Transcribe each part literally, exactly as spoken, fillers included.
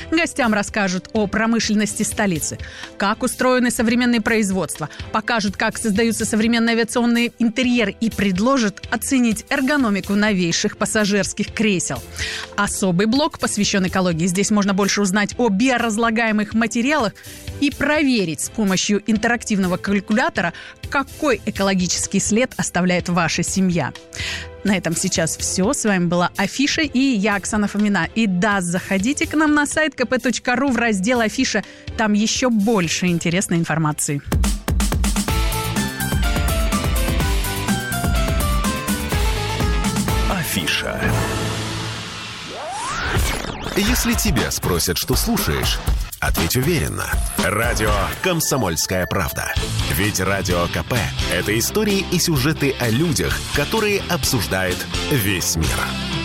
Гостям расскажут о промышленности столицы, как устроены современные производства, покажут, как создаются современные авиационные интерьеры и предложат оценить эргономику новейших пассажирских кресел. Особый блок посвящен экологии. Здесь можно больше узнать о биоразлагаемых материалах и проверить с помощью интерактивного калькулятора, какой экологический след оставляет ваша семья. На этом сейчас все. С вами была Афиша и я, Оксана Фомина. И да, заходите к нам на сайт ка пэ точка ру в раздел «Афиша». Там еще больше интересной информации. Афиша. Если тебя спросят, что слушаешь, ответь уверенно. Радио «Комсомольская правда». Ведь Радио КП – это истории и сюжеты о людях, которые обсуждает весь мир.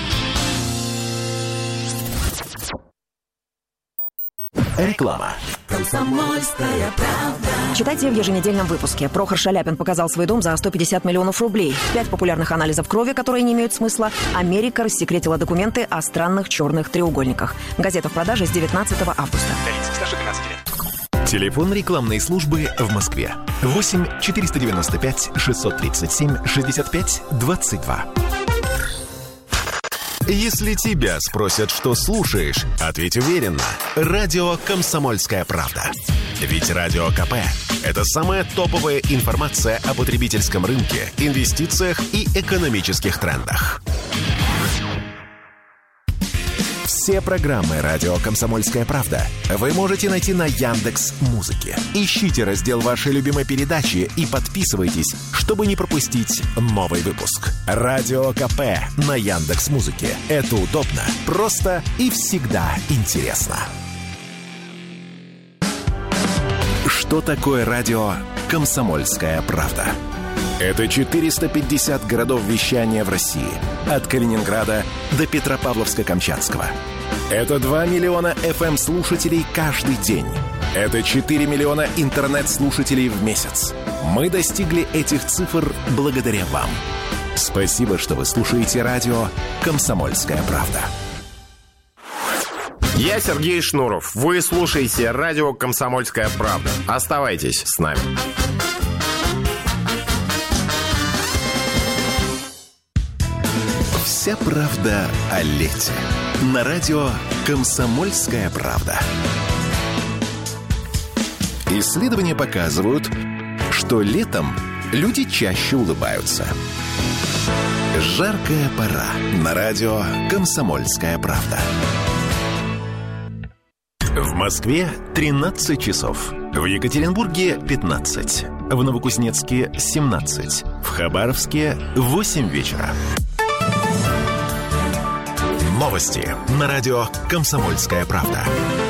Реклама. «Комсомольская правда». Читайте в еженедельном выпуске. Прохор Шаляпин показал свой дом за сто пятьдесят миллионов рублей. Пять популярных анализов крови, которые не имеют смысла. Америка рассекретила документы о странных черных треугольниках. Газета в продаже с девятнадцатого августа. Телефон рекламной службы в Москве. восемь четыреста девяносто пять шестьсот тридцать семь шестьдесят пять двадцать два. Если тебя спросят, что слушаешь, ответь уверенно. Радио «Комсомольская правда». Ведь Радио КП – это самая топовая информация о потребительском рынке, инвестициях и экономических трендах. Все программы «Радио Комсомольская правда» вы можете найти на Яндекс.Музыке. Ищите раздел вашей любимой передачи и подписывайтесь, чтобы не пропустить новый выпуск. «Радио КП» на Яндекс.Музыке. Это удобно, просто и всегда интересно. Что такое радио «Комсомольская правда»? Это четыреста пятьдесят городов вещания в России. От Калининграда до Петропавловска-Камчатского. Это два миллиона эф эм-слушателей каждый день. Это четыре миллиона интернет-слушателей в месяц. Мы достигли этих цифр благодаря вам. Спасибо, что вы слушаете радио «Комсомольская правда». Я Сергей Шнуров. Вы слушаете радио «Комсомольская правда». Оставайтесь с нами. Вся правда о лете. На радио «Комсомольская правда». Исследования показывают, что летом люди чаще улыбаются. Жаркая пора. На радио «Комсомольская правда». В Москве тринадцать часов. В Екатеринбурге пятнадцать. В Новокузнецке семнадцать. В Хабаровске восемь вечера. Новости на радио «Комсомольская правда».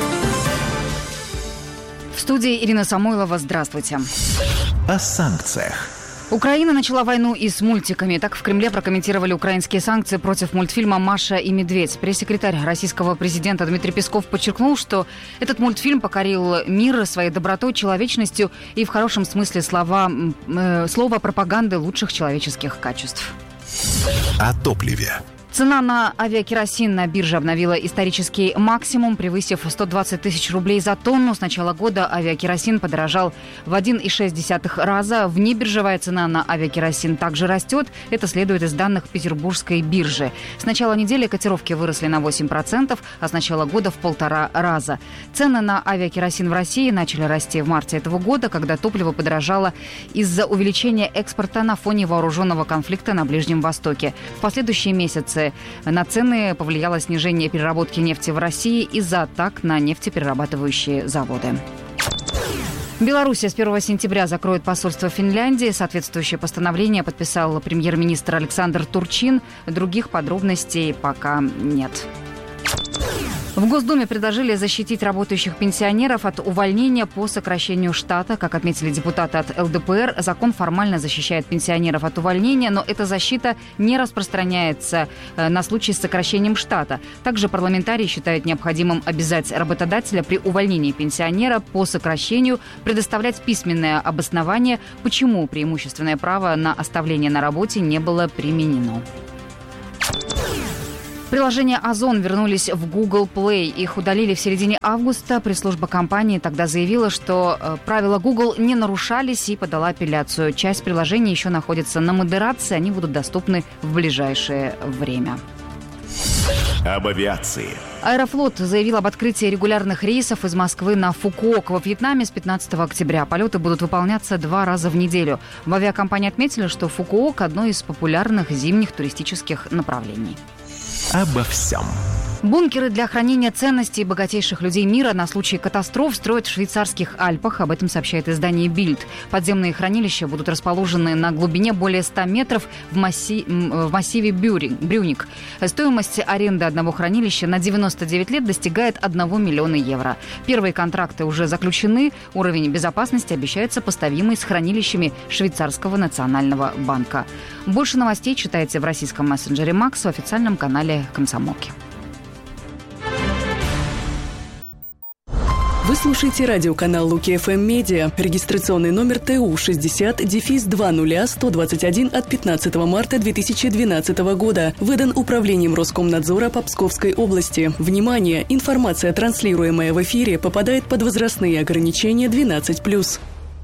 В студии Ирина Самойлова. Здравствуйте. О санкциях. Украина начала войну и с мультиками. Так в Кремле прокомментировали украинские санкции против мультфильма «Маша и медведь». Пресс-секретарь российского президента Дмитрий Песков подчеркнул, что этот мультфильм покорил мир своей добротой, человечностью и в хорошем смысле слова, э, слова пропаганды лучших человеческих качеств. О топливе. Цена на авиакеросин на бирже обновила исторический максимум, превысив сто двадцать тысяч рублей за тонну. С начала года авиакеросин подорожал в один и шесть десятых раза. Внебиржевая цена на авиакеросин также растет. Это следует из данных Петербургской биржи. С начала недели котировки выросли на восемь процентов, а с начала года в полтора раза. Цены на авиакеросин в России начали расти в марте этого года, когда топливо подорожало из-за увеличения экспорта на фоне вооруженного конфликта на Ближнем Востоке. В последующие месяцы на цены повлияло снижение переработки нефти в России из-за атак на нефтеперерабатывающие заводы. Белоруссия с первого сентября закроет посольство Финляндии. Соответствующее постановление подписал премьер-министр Александр Турчин. Других подробностей пока нет. В Госдуме предложили защитить работающих пенсионеров от увольнения по сокращению штата. Как отметили депутаты от эл дэ пэ эр, закон формально защищает пенсионеров от увольнения, но эта защита не распространяется на случай с сокращением штата. Также парламентарии считают необходимым обязать работодателя при увольнении пенсионера по сокращению предоставлять письменное обоснование, почему преимущественное право на оставление на работе не было применено. Приложения «Озон» вернулись в Google Play. Их удалили в середине августа. Пресс-служба компании тогда заявила, что э, правила Google не нарушались и подала апелляцию. Часть приложений еще находится на модерации. Они будут доступны в ближайшее время. Об авиации. Аэрофлот заявил об открытии регулярных рейсов из Москвы на Фукуок во Вьетнаме с пятнадцатого октября. Полеты будут выполняться два раза в неделю. В авиакомпании отметили, что Фукуок – одно из популярных зимних туристических направлений. Обо всем. Бункеры для хранения ценностей богатейших людей мира на случай катастроф строят в швейцарских Альпах. Об этом сообщает издание «Бильд». Подземные хранилища будут расположены на глубине более ста метров в, масси... в массиве Брюник. Стоимость аренды одного хранилища на девяносто девять лет достигает одного миллиона евро. Первые контракты уже заключены. Уровень безопасности обещается поставимый с хранилищами Швейцарского национального банка. Больше новостей читайте в российском мессенджере «Макс» в официальном канале «Комсомолки». Вы слушаете радиоканал Луки эф эм Медиа. Регистрационный номер Т У шестьдесят два ноль сто двадцать один от пятнадцатого марта две тысячи двенадцатого года. Выдан Управлением Роскомнадзора по Псковской области. Внимание! Информация, транслируемая в эфире, попадает под возрастные ограничения двенадцать плюс.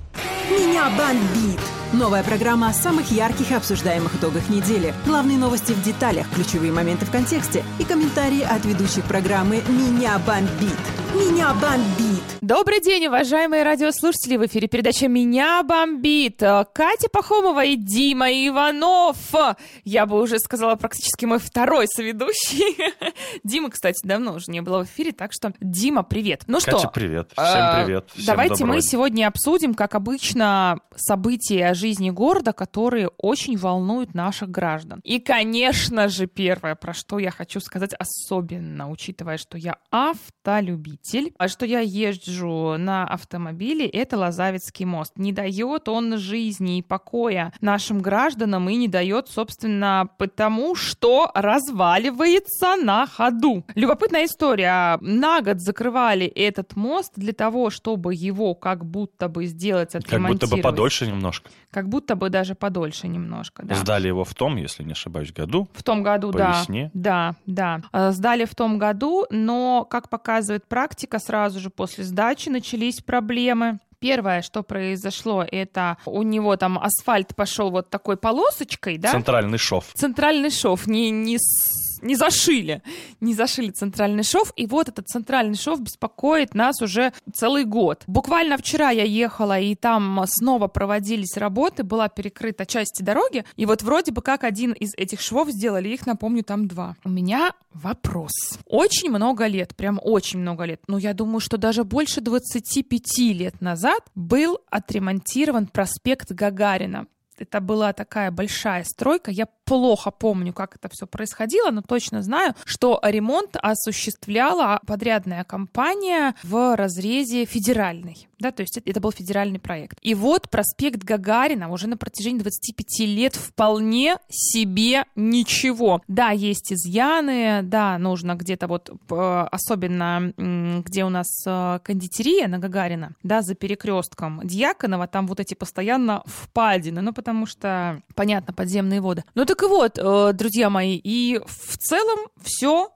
Меня бомбит! Новая программа о самых ярких и обсуждаемых итогах недели. Главные новости в деталях, ключевые моменты в контексте и комментарии от ведущих программы «Меня бомбит». Меня бомбит! Добрый день, уважаемые радиослушатели! В эфире передача «Меня бомбит». Катя Пахомова и Дима Иванов. Я бы уже сказала, практически мой второй соведущий. Дима, кстати, давно уже не было в эфире, так что, Дима, привет. Ну Катя, что? привет. Всем привет. Всем давайте добро. Мы сегодня обсудим, как обычно, события жизни города, которые очень волнуют наших граждан. И, конечно же, первое, про что я хочу сказать, особенно учитывая, что я автолюбитель, а что я езжу на автомобиле, это Лозавецкий мост. Не дает он жизни и покоя нашим гражданам и не дает, собственно, потому что разваливается на ходу. Любопытная история. На год закрывали этот мост для того, чтобы его как будто бы сделать, отремонтировать. Как будто бы подольше немножко. Как будто бы даже подольше немножко, да. Сдали его в том, если не ошибаюсь, году. В том году, по да. весне. Да, да. Сдали в том году, но, как показывает практика, сразу же после сдачи начались проблемы. Первое, что произошло, это у него там асфальт пошел вот такой полосочкой, да? Центральный шов. Центральный шов, не, не, не зашили, не зашили центральный шов, и вот этот центральный шов беспокоит нас уже целый год. Буквально вчера я ехала, и там снова проводились работы, была перекрыта часть дороги, и вот вроде бы как один из этих швов сделали, их, напомню, там два. У меня вопрос. Очень много лет, прям очень много лет, ну я думаю, что даже больше двадцати пяти лет назад был отремонтирован проспект Гагарина. Это была такая большая стройка. Я плохо помню, как это все происходило, но точно знаю, что ремонт осуществляла подрядная компания в разрезе федеральной. Да, то есть это был федеральный проект. И вот проспект Гагарина уже на протяжении двадцати пяти лет вполне себе ничего. Да, есть изъяны, да, нужно где-то вот, особенно где у нас кондитерия на Гагарина, да, за перекрестком Дьяконова, там вот эти постоянно впадины, ну, потому что, понятно, подземные воды. Ну, так и вот, друзья мои, и в целом все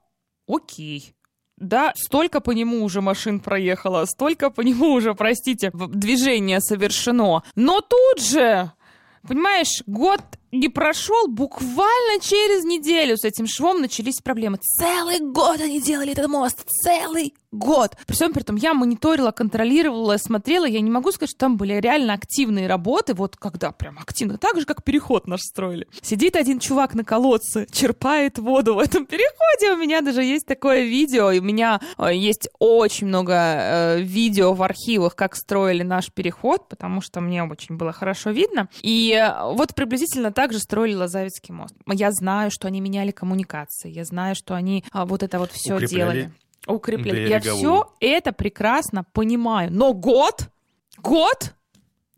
окей. Да, столько по нему уже машин проехало, столько по нему уже, простите, движение совершено. Но тут же, понимаешь, год не прошел, буквально через неделю с этим швом начались проблемы. Целый год они делали этот мост, целый год. При всем при том, я мониторила, контролировала, смотрела, я не могу сказать, что там были реально активные работы, вот когда прям активно, так же, как переход наш строили. Сидит один чувак на колодце, черпает воду в этом переходе, у меня даже есть такое видео, и у меня есть очень много э, видео в архивах, как строили наш переход, потому что мне очень было хорошо видно, и э, вот приблизительно так также строили Лозавецкий мост. Я знаю, что они меняли коммуникации, я знаю, что они а, вот это вот все делали. Укрепляли. Я все это прекрасно понимаю. Но год, год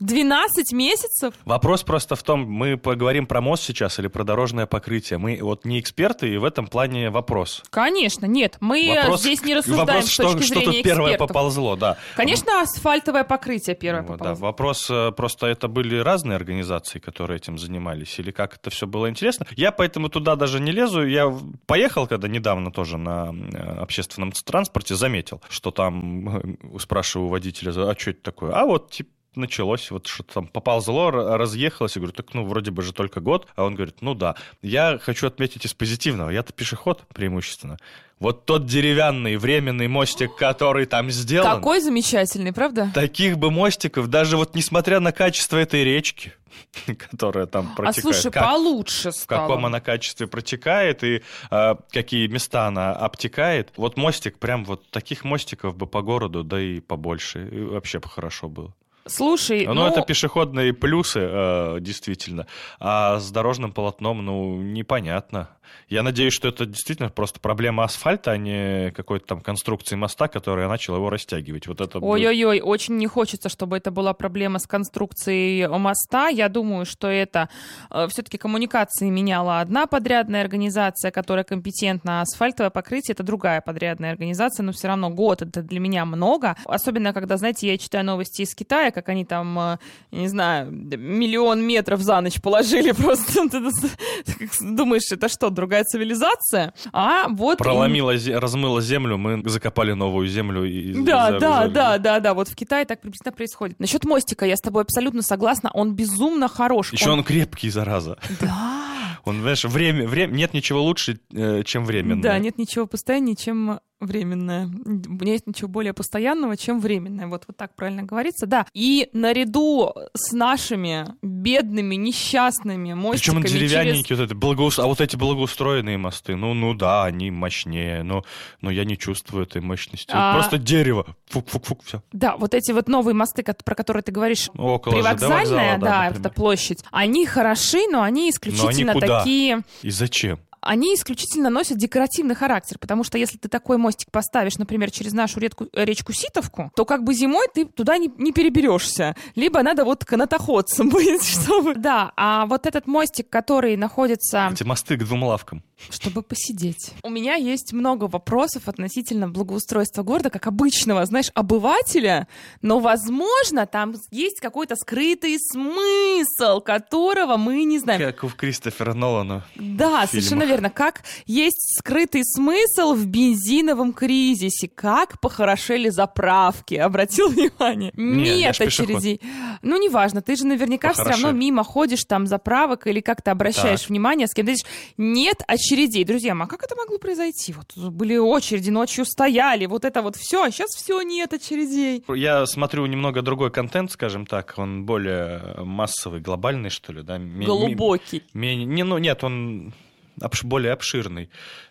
двенадцать месяцев? Вопрос просто в том, мы поговорим про мост сейчас или про дорожное покрытие. Мы вот не эксперты, и в этом плане вопрос. Конечно, нет. Мы вопрос, здесь не рассуждаем вопрос, с точки что, зрения что тут первое экспертов. поползло, да. Конечно, асфальтовое покрытие первое Вот, поползло. да. Вопрос, просто это были разные организации, которые этим занимались, или как это все было интересно. Я поэтому туда даже не лезу. Я поехал, когда недавно тоже на общественном транспорте, заметил, что там, спрашиваю у водителя, а что это такое? А вот, типа, началось, вот что-то там поползло, разъехалось. Я говорю, так, ну, вроде бы же только год. А он говорит, ну да. Я хочу отметить из позитивного. Я-то пешеход преимущественно. Вот тот деревянный временный мостик, который там сделан. Какой замечательный, правда? Таких бы мостиков, даже вот несмотря на качество этой речки, которая там протекает. А слушай, как, получше стало. В каком она качестве протекает и э, какие места она обтекает. Вот мостик, прям вот таких мостиков бы по городу, да и побольше. И вообще бы хорошо было. Слушай, ну... Ну, это пешеходные плюсы, э, действительно. А с дорожным полотном, ну, непонятно. Я надеюсь, что это действительно просто проблема асфальта, а не какой-то там конструкции моста, которая начала его растягивать. Вот это Ой-ой-ой, будет... очень не хочется, чтобы это была проблема с конструкцией моста. Я думаю, что это э, все-таки коммуникации меняла одна подрядная организация, которая компетентна, а асфальтовое покрытие — это другая подрядная организация, но все равно год — это для меня много. Особенно, когда, знаете, я читаю новости из Китая, как они там, э, не знаю, миллион метров за ночь положили просто. Ты думаешь, это что, другая цивилизация? А вот... Проломила, и... размыла землю, мы закопали новую землю. И да, да, да, да, да, вот в Китае так приблизительно происходит. Насчет мостика я с тобой абсолютно согласна, он безумно хорош. Еще он, он крепкий, зараза. Да. Он, знаешь, время, время, нет ничего лучше, чем временное. Да, нет ничего постояннее, чем временное. Нет ничего более постоянного, чем временное. Вот, вот так правильно говорится, да. И наряду с нашими бедными, несчастными мостиками... Причем деревянненькие, через... вот это благоус... а вот эти благоустроенные мосты, ну, ну да, они мощнее, но, но я не чувствую этой мощности. А... Просто дерево. Фук-фук-фук, все. Да, вот эти вот новые мосты, про которые ты говоришь, около привокзальная, вокзала, да, да, это площадь, они хороши, но они исключительно но они куда? Такие... И зачем? Они исключительно носят декоративный характер, потому что если ты такой мостик поставишь, например, через нашу редку, речку Ситовку, то как бы зимой ты туда не, не переберешься. Либо надо вот канатоходцем быть, чтобы... Да, а вот этот мостик, который находится... Эти мосты к двум лавкам. Чтобы посидеть. У меня есть много вопросов относительно благоустройства города, как обычного, знаешь, обывателя, но, возможно, там есть какой-то скрытый смысл, которого мы не знаем. Как у Кристофера Нолана. Да, совершенно верно. Как есть скрытый смысл в бензиновом кризисе, как похорошели заправки, обратил внимание? Нет, Нет очередей. Ну, неважно, ты же наверняка Похороши. Все равно мимо ходишь там заправок или как-то обращаешь так. внимание, с кем ты идешь. Нет очередей. Друзья, а как это могло произойти? Вот были очереди, ночью стояли, вот это вот все, а сейчас все, нет очередей. Я смотрю немного другой контент, скажем так, он более массовый, глобальный, что ли, да? Глубокий. Менее, не, ну, нет, он более обширный.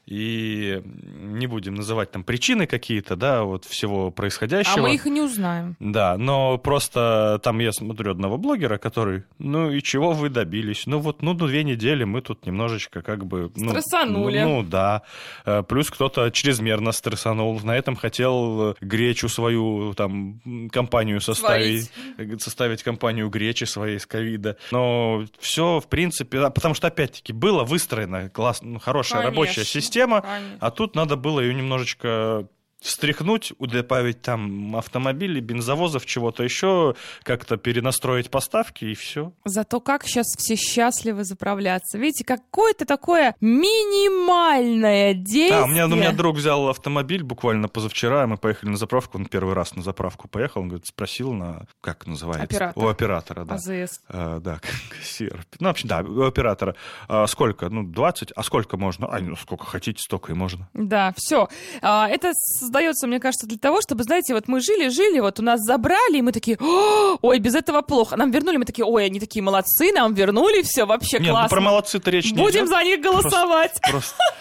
И не будем называть там причины какие-то, да, вот всего происходящего. А мы их и не узнаем. Да, но просто там я смотрю одного блогера, который, ну и чего вы добились? Ну вот, ну две недели мы тут немножечко как бы... Ну, стрессанули. Ну, ну да. Плюс кто-то чрезмерно стрессанул, на этом хотел гречу свою, там, компанию составить, Сварить. составить компанию гречи своей с ковида. Но все, в принципе, потому что, опять-таки, было выстроено классно, хорошая Конечно. рабочая система, Конечно. А тут надо было ее немножечко встряхнуть, добавить там автомобилей, бензовозов, чего-то еще, как-то перенастроить поставки и все. Зато как сейчас все счастливы заправляться. Видите, какое-то такое минимальное действие. Да, у меня, у меня друг взял автомобиль буквально позавчера, мы поехали на заправку, он первый раз на заправку поехал, он говорит, спросил на, как называется? Оператор. У оператора, да. АЗС. А, да, кассир. Ну, вообще, да, у оператора. А, сколько? Ну, двадцать. А сколько можно? А, ну, сколько хотите, столько и можно. Да, все. А, это создается, мне кажется, для того, чтобы, знаете, вот мы жили-жили, вот у нас забрали, и мы такие, ой, без этого плохо. Нам вернули, мы такие, ой, они такие молодцы, нам вернули, все вообще Нет, классно. Ну, про молодцы-то речь не Будем идет. за них голосовать. Просто, просто...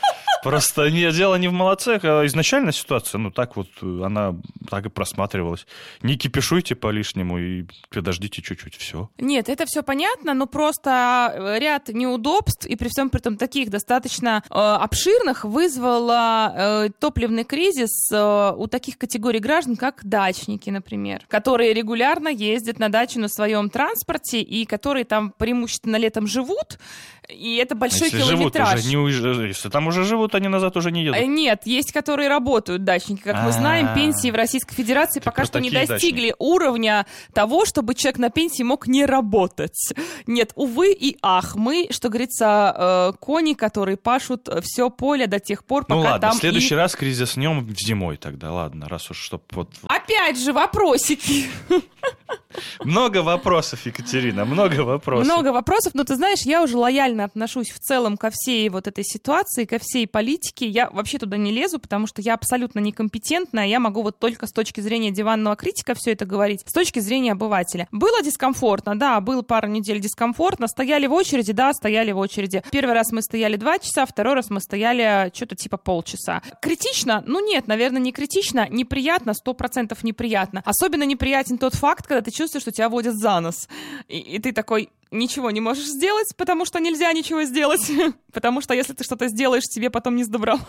Просто нет, дело не в молодцах, а изначально ситуация, ну, так вот, она так и просматривалась. Не кипишуйте по-лишнему и подождите чуть-чуть, все. Нет, это все понятно, но просто ряд неудобств, и при всем при том таких достаточно э, обширных, вызвало э, топливный кризис э, у таких категорий граждан, как дачники, например, которые регулярно ездят на дачу на своем транспорте и которые там преимущественно летом живут, и это большой если километраж. Живут, уже не уезжают, если там уже живут, они назад уже не едут. Нет, есть, которые работают, дачники. Как мы знаем, пенсии в Российской Федерации пока что не достигли уровня того, чтобы человек на пенсии мог не работать. Нет, увы и ах, мы, что говорится, кони, которые пашут все поле до тех пор, пока ну, ладно, там в следующий и... раз кризиснем зимой тогда, ладно, раз уж чтоб вот... Опять же, вопросики. Много вопросов, Екатерина, много вопросов. Много вопросов, но ты знаешь, я уже лояльно отношусь в целом ко всей вот этой ситуации, ко всей политике. Я вообще туда не лезу, потому что я абсолютно некомпетентная, я могу вот только с точки зрения диванного критика все это говорить, с точки зрения обывателя. Было дискомфортно, да, было пару недель дискомфортно, стояли в очереди, да, стояли в очереди. Первый раз мы стояли два часа, второй раз мы стояли что-то типа полчаса. Критично? Ну нет, наверное, не критично, неприятно, сто процентов неприятно. Особенно неприятен тот факт, когда ты чувствуешь, что тебя водят за нос. И, и ты такой... ничего не можешь сделать, потому что нельзя ничего сделать. Потому что если ты что-то сделаешь, тебе потом не сдобровать.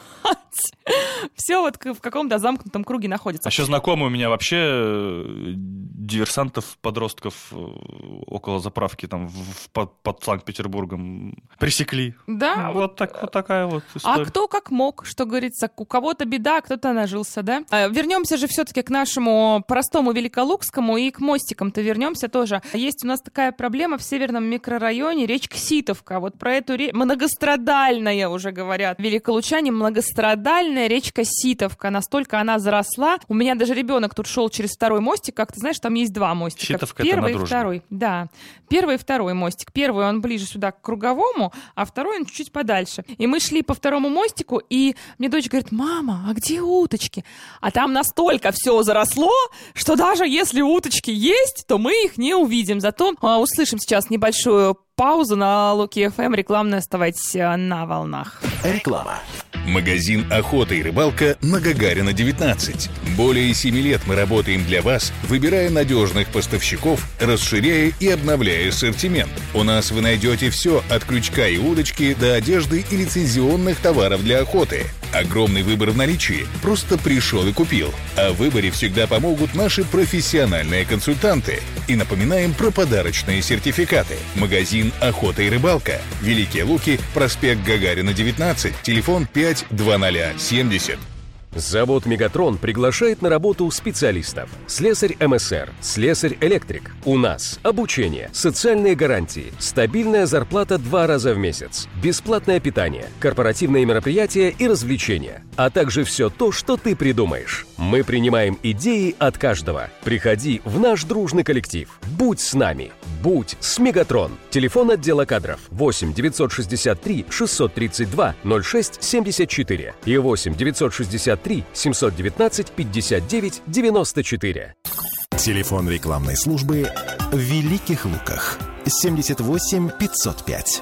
Все вот в каком-то замкнутом круге находится. А еще знакомые у меня вообще диверсантов, подростков около заправки там в, под, под Санкт-Петербургом пресекли. Да. Вот, вот, так, вот такая вот история. А кто как мог, что говорится, у кого-то беда, кто-то нажился, да? Вернемся же все-таки к нашему простому Великолукскому и к мостикам-то вернемся тоже. Есть у нас такая проблема в северном микрорайоне, речка Ситовка. Вот про эту речку, многострадальная уже говорят великолучане, многострадальная речка Ситовка. Настолько она заросла. У меня даже ребенок тут шел через второй мостик, как ты знаешь, там есть два мостика. Ситовка Первый это на и второй. Да. Первый и второй мостик. Первый он ближе сюда к круговому, а второй он чуть-чуть подальше. И мы шли по второму мостику, и мне дочь говорит: мама, а где уточки? А там настолько все заросло, что даже если уточки есть, то мы их не увидим. Зато а, услышим сейчас небольшую паузу на Луки эф эм. Рекламная, оставайтесь на волнах. Реклама. Магазин «Охота и рыбалка» на Гагарина, девятнадцать. Более семи лет мы работаем для вас, выбирая надежных поставщиков, расширяя и обновляя ассортимент. У нас вы найдете все от крючка и удочки до одежды и лицензионных товаров для охоты. Огромный выбор в наличии. Просто пришел и купил. О выборе всегда помогут наши профессиональные консультанты. И напоминаем про подарочные сертификаты. Магазин «Охота и рыбалка». Великие Луки, проспект Гагарина, девятнадцать, телефон пять двадцать семьдесят. Завод «Мегатрон» приглашает на работу специалистов. Слесарь эм эс эр, слесарь-электрик. У нас обучение, социальные гарантии, стабильная зарплата два раза в месяц, бесплатное питание, корпоративные мероприятия и развлечения, а также все то, что ты придумаешь. Мы принимаем идеи от каждого. Приходи в наш дружный коллектив. Будь с нами. Будь с «Мегатрон». Телефон отдела кадров восемь девятьсот шестьдесят три шестьсот тридцать два ноль шесть семьдесят четыре и восемь девятьсот шестьдесят три семьсот девятнадцать пятьдесят девять девяносто четыре. Телефон рекламной службы в Великих Луках семьдесят восемь пятьсот пять.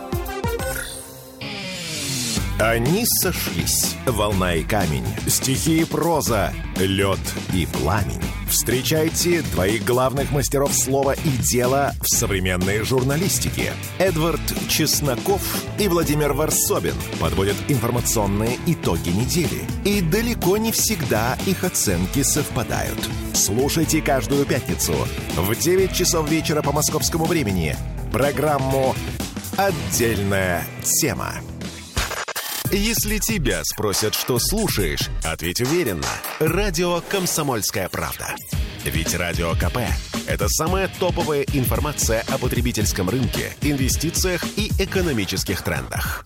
Они сошлись. Волна и камень, стихи и проза, лед и пламень. Встречайте двоих главных мастеров слова и дела в современной журналистике. Эдвард Чесноков и Владимир Варсобин подводят информационные итоги недели. И далеко не всегда их оценки совпадают. Слушайте каждую пятницу в девять часов вечера по московскому времени программу «Отдельная тема». Если тебя спросят, что слушаешь, ответь уверенно. Радио «Комсомольская правда». Ведь Радио ка пэ – это самая топовая информация о потребительском рынке, инвестициях и экономических трендах.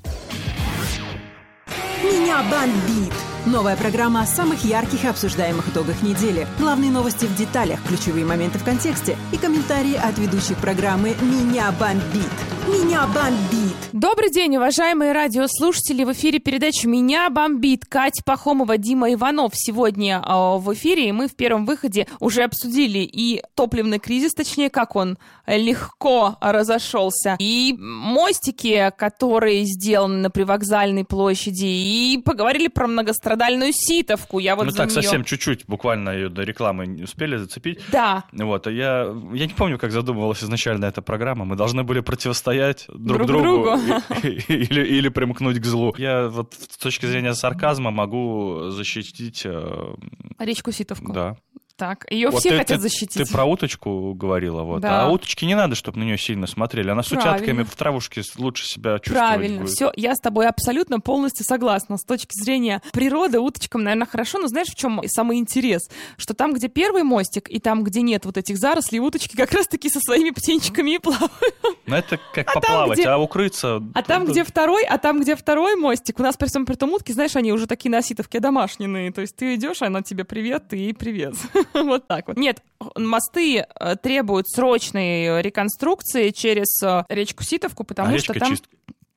Меня бомбит! Новая программа о самых ярких и обсуждаемых итогах недели. Главные новости в деталях, ключевые моменты в контексте и комментарии от ведущих программы «Меня бомбит». Меня бомбит! Добрый день, уважаемые радиослушатели. В эфире передача «Меня бомбит». Катя Пахомова, Дима Иванов сегодня э, в эфире. И мы в первом выходе уже обсудили и топливный кризис, точнее, как он легко разошелся, и мостики, которые сделаны на Привокзальной площади, и поговорили про многострадальную Ситовку. Я вот ну за так, нее... совсем чуть-чуть, буквально ее до рекламы не успели зацепить. Да. Вот, а я, я не помню, как задумывалась изначально эта программа. Мы должны были противостоять друг, Друг другу, другу. Или, или примкнуть к злу. Я вот с точки зрения сарказма могу защитить... Речку Ситовку. Да. Так, ее вот все ты, хотят ты, защитить. Ты про уточку говорила, вот. Да. А уточке не надо, чтобы на нее сильно смотрели. Она с Правильно. утятками в травушке лучше себя чувствовать Правильно, будет. все, я с тобой абсолютно полностью согласна. С точки зрения природы уточкам, наверное, хорошо, но знаешь, в чем самый интерес? Что там, где первый мостик, и там, где нет вот этих зарослей, уточки как раз-таки со своими птенчиками и плавают. Ну, это как а поплавать, где... а укрыться... А там, где второй, а там, где второй мостик, у нас при всем при том утки, знаешь, они уже такие на Ситовке домашние. То есть ты идешь, она тебе привет, ты ей привет. Вот так вот. Нет, мосты требуют срочной реконструкции через речку Ситовку, потому а что речка там... чистка.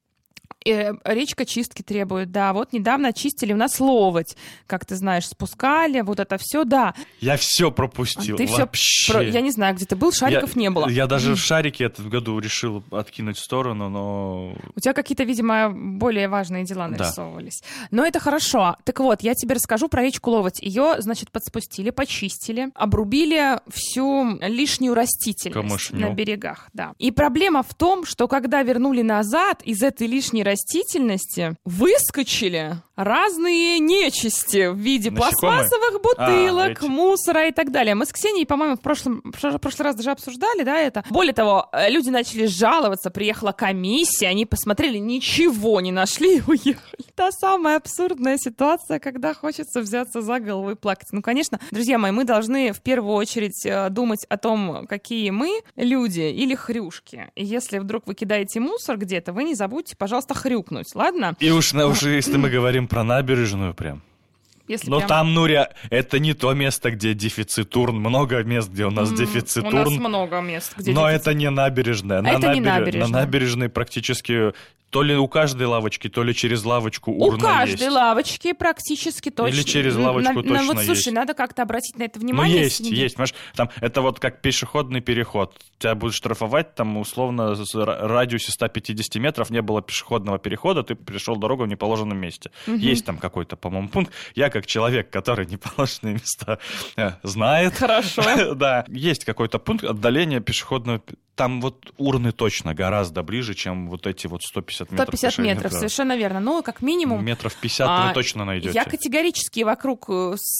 Речка чистки требует, да. Вот недавно очистили у нас Ловоть, как ты знаешь, спускали, вот это все, да. Я все пропустил, ты вообще. Все про... Я не знаю, где ты был, шариков я, не было. Я даже шарики этот году решил откинуть в сторону, но... У тебя какие-то, видимо, более важные дела нарисовывались. Да. Но это хорошо. Так вот, я тебе расскажу про речку Ловоть. Ее, значит, подспустили, почистили, обрубили всю лишнюю растительность Камышню. На берегах, да. И проблема в том, что когда вернули назад, из этой лишней растительности выскочили разные нечисти в виде насекомые? Пластмассовых бутылок, а, мусора и так далее. Мы с Ксенией, по-моему, в прошлом, в прошлый раз даже обсуждали, да, это. Более того, люди начали жаловаться, приехала комиссия, они посмотрели, ничего не нашли и уехали. Та самая абсурдная ситуация, когда хочется взяться за голову и плакать. Ну, конечно, друзья мои, мы должны в первую очередь думать о том, какие мы люди или хрюшки. И если вдруг вы кидаете мусор где-то, вы не забудьте, пожалуйста, хрюкнуть, ладно? И уж, уж если мы говорим про набережную прям. Если Но прям... там, ну, ре... это не то место, где дефицит урн. Много мест, где у нас mm, дефицит урн. У нас много мест, где Но дефицит. это не набережная. А на, это набер... не набережная. На набережной практически то ли у каждой лавочки, то ли через лавочку урна есть. У каждой есть. Лавочки практически точно. Или через лавочку на, точно на, вот, есть. Слушай, надо как-то обратить на это внимание. Ну, есть, есть. Понимаешь, там, это вот как пешеходный переход. Тебя будут штрафовать, там, условно, в радиусе сто пятьдесят метров не было пешеходного перехода, ты перешел дорогу в неположенном месте. Угу. Есть там какой-то, по-моему, пункт. Я, как человек, который неположенные места знает. Хорошо. Да, есть какой-то пункт отдаления пешеходного. Там вот урны точно гораздо ближе, чем вот эти вот сто пятьдесят метров. сто пятьдесят метров, совершенно верно. Ну, как минимум... Метров пятьдесят а, вы точно найдете. Я категорически вокруг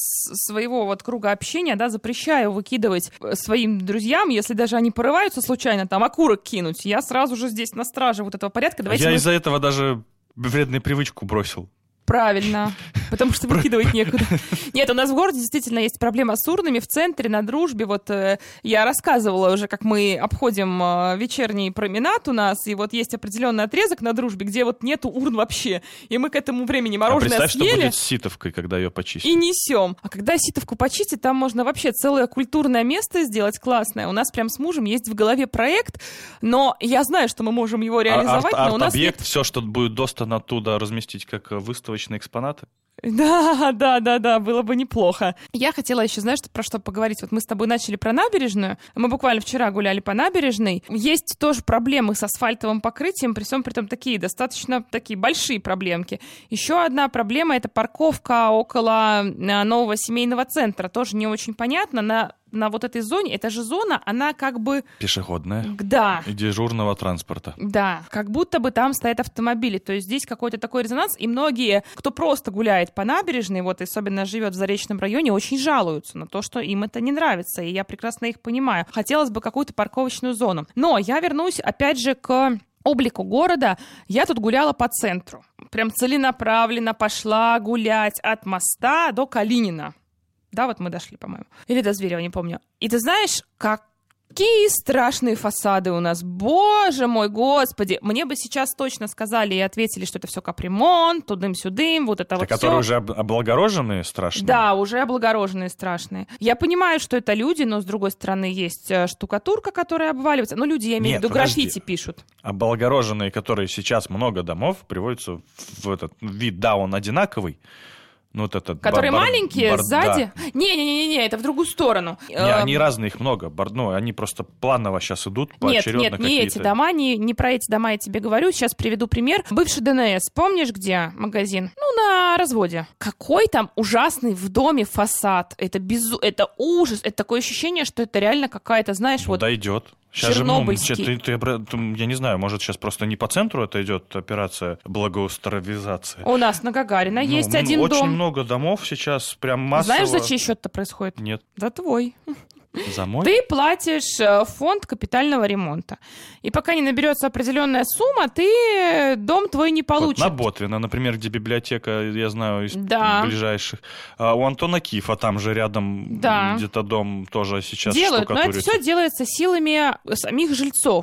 своего вот круга общения, да, запрещаю выкидывать своим друзьям, если даже они порываются случайно там окурок кинуть, я сразу же здесь на страже вот этого порядка. Давайте я мы... из-за этого даже вредную привычку бросил. Правильно, потому что выкидывать некуда. Нет, у нас в городе действительно есть проблема с урнами в центре, на Дружбе. Вот э, я рассказывала уже, как мы обходим э, вечерний променад у нас, и вот есть определенный отрезок на Дружбе, где вот нету урн вообще. И мы к этому времени мороженое а представь, съели. Что будет с Ситовкой, когда ее почистят. И несем. А когда Ситовку почистят, там можно вообще целое культурное место сделать классное. У нас прям с мужем есть в голове проект, но я знаю, что мы можем его реализовать, а, арт, но у нас арт-объект, нет... все, что будет доступно оттуда, разместить как выставочные экспонаты? Да, да, да, да, было бы неплохо. Я хотела еще, знаешь, про что поговорить. Вот мы с тобой начали про набережную. Мы буквально вчера гуляли по набережной. Есть тоже проблемы с асфальтовым покрытием, при всем при том такие достаточно такие большие проблемки. Еще одна проблема — это парковка около нового семейного центра. Тоже не очень понятно. На на вот этой зоне, эта же зона, она как бы... Пешеходная. Да. И дежурного транспорта. Да, как будто бы там стоят автомобили. То есть здесь какой-то такой резонанс, и многие, кто просто гуляет по набережной, вот особенно живет в Заречном районе, очень жалуются на то, что им это не нравится, и я прекрасно их понимаю. Хотелось бы какую-то парковочную зону. Но я вернусь, опять же, к облику города. Я тут гуляла по центру. Прям целенаправленно пошла гулять от моста до Калинина. Да, вот мы дошли, по-моему. Или до Зверева, не помню. И ты знаешь, как Какие страшные фасады у нас, боже мой, господи. Мне бы сейчас точно сказали и ответили, что это все капремонт, тудым-сюдым, вот это, это вот которые все. уже облагороженные страшные? Да, уже облагороженные страшные. Я понимаю, что это люди, но с другой стороны есть штукатурка, которая обваливается. Ну, люди, я имею в виду, граффити пишут. Облагороженные, которые сейчас много домов, приводятся в этот вид, да, он одинаковый. Ну, вот этот которые бар- маленькие, бар- сзади? Да. Не-не-не, это в другую сторону. Не, они разные, их много. Бар- ну, они просто планово сейчас идут, поочередно Нет, нет, не какие-то. эти дома, не, не про эти дома я тебе говорю. Сейчас приведу пример. Бывший ДНС, помнишь, где магазин? Ну, на разводе. Какой там ужасный в доме фасад. Это безу... это ужас. Это такое ощущение, что это реально какая-то, знаешь, ну, вот... Да, идет. Сейчас Чернобыльский. Же, ну, ты, ты, ты, я не знаю, может, сейчас просто не по центру это идет операция благоустровизации. У нас на Гагарина ну, есть один очень дом. Очень много домов сейчас, прям массово. Знаешь, за чей счет это происходит? Нет. За твой. За мой? Ты платишь фонд капитального ремонта. И пока не наберется определенная сумма, ты дом твой не получишь. Вот на Ботвина, например, где библиотека, я знаю, из да. ближайших. А у Антона Кифа там же рядом да. где-то дом тоже сейчас делают, но это все делается силами самих жильцов.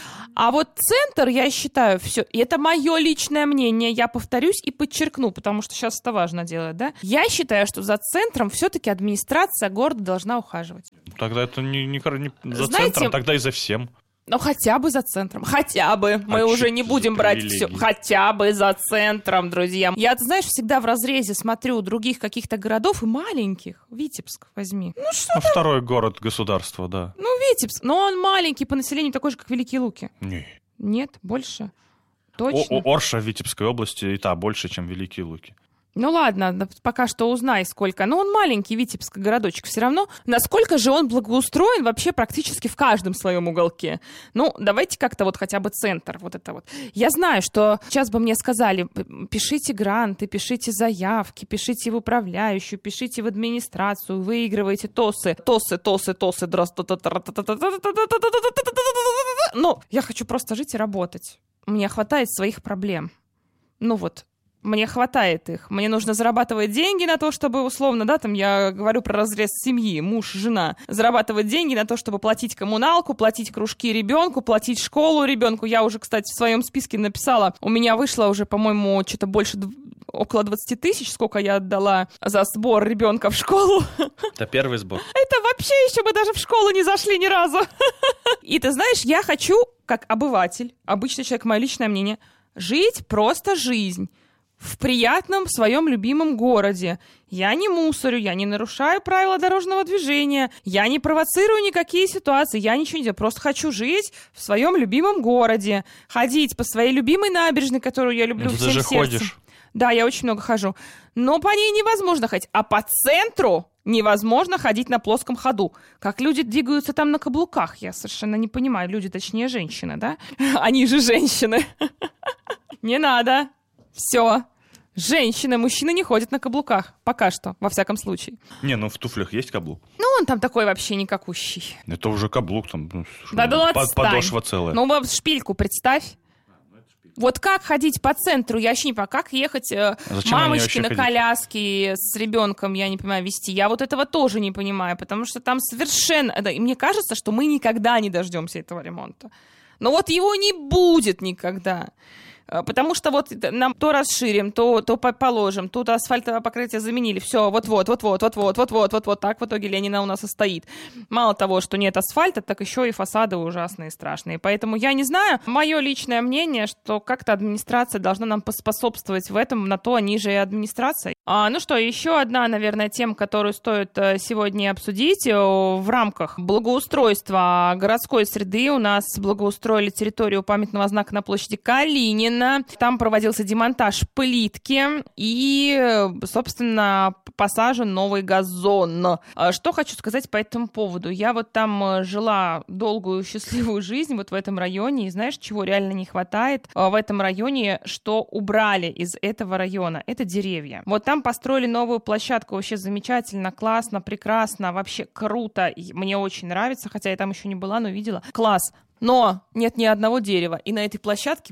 А вот центр, я считаю, все, и это мое личное мнение, я повторюсь и подчеркну, потому что сейчас это важно делать, да? Я считаю, что за центром все-таки администрация города должна ухаживать. Тогда это не, не, не за Знаете, центром, тогда и за всем. Ну, хотя бы за центром. Хотя бы. Мы а уже не будем брать все. Хотя бы за центром, друзья. Я, ты знаешь, всегда в разрезе смотрю других каких-то городов и маленьких. Витебск возьми. Ну, что ну, второй город государства, да. Ну, Витебск. Но он маленький по населению, такой же, как Великие Луки. Не. Нет, больше. Точно. О- Орша в Витебской области и та больше, чем Великие Луки. Ну ладно, пока что узнай сколько. Но он маленький, Витебский городочек. Все равно, насколько же он благоустроен вообще практически в каждом своем уголке. Ну, давайте как-то вот хотя бы центр. Вот это вот. Я знаю, что сейчас бы мне сказали, пишите гранты, пишите заявки, пишите в управляющую, пишите в администрацию, выигрывайте ТОСы. ТОСы, ТОСы, ТОСы. Ну, я хочу просто жить и работать. Мне хватает своих проблем. Ну вот. Мне хватает их. Мне нужно зарабатывать деньги на то, чтобы, условно, да, там я говорю про разрез семьи, муж, жена. Зарабатывать деньги на то, чтобы платить коммуналку, платить кружки ребенку, платить школу ребенку. Я уже, кстати, в своем списке написала. У меня вышло уже, по-моему, что-то больше, около двадцать тысяч, сколько я отдала за сбор ребенка в школу. Это первый сбор. Это вообще еще мы даже в школу не зашли ни разу. И ты знаешь, я хочу, как обыватель, обычный человек, мое личное мнение, жить просто жизнь. В приятном своем любимом городе. Я не мусорю, я не нарушаю правила дорожного движения, я не провоцирую никакие ситуации, я ничего не делаю. Просто хочу жить в своем любимом городе, ходить по своей любимой набережной, которую я люблю ну, всем ты же сердцем. Ходишь. Да, я очень много хожу. Но по ней невозможно ходить. А по центру невозможно ходить на плоском ходу. Как люди двигаются там на каблуках, я совершенно не понимаю. Люди, точнее, женщины, да? Они же женщины. Не надо. Все. Женщины, мужчины не ходят на каблуках. Пока что, во всяком случае. Не, ну в туфлях есть каблук. Ну, он там такой вообще никакущий. Это уже каблук там. Ну, да, да, под, подошва целая. Ну, шпильку представь. Вот как ходить по центру, я вообще не понимаю, как ехать э, мамочки на коляске с ребенком, я не понимаю, вести. Я вот этого тоже не понимаю, потому что там совершенно... Да, и мне кажется, что мы никогда не дождемся этого ремонта. Но вот его не будет никогда. Потому что вот нам то расширим, то, то положим, тут асфальтовое покрытие заменили, все, вот-вот, вот-вот, вот-вот, вот-вот, вот-вот, так в итоге Ленина у нас и стоит. Мало того, что нет асфальта, так еще и фасады ужасные, страшные. Поэтому я не знаю, мое личное мнение, что как-то администрация должна нам поспособствовать в этом, на то они же и администрация. А, ну что, еще одна, наверное, тема, которую стоит сегодня обсудить. В рамках благоустройства городской среды у нас благоустроили территорию памятного знака на площади Калинина. Там проводился демонтаж плитки и, собственно, посажен новый газон. Что хочу сказать по этому поводу. Я вот там жила долгую счастливую жизнь вот в этом районе, и знаешь, чего реально не хватает в этом районе, что убрали из этого района? Это деревья. Вот там построили новую площадку, вообще замечательно, классно, прекрасно, вообще круто. И мне очень нравится, хотя я там еще не была, но видела. Класс. Но нет ни одного дерева. И на этой площадке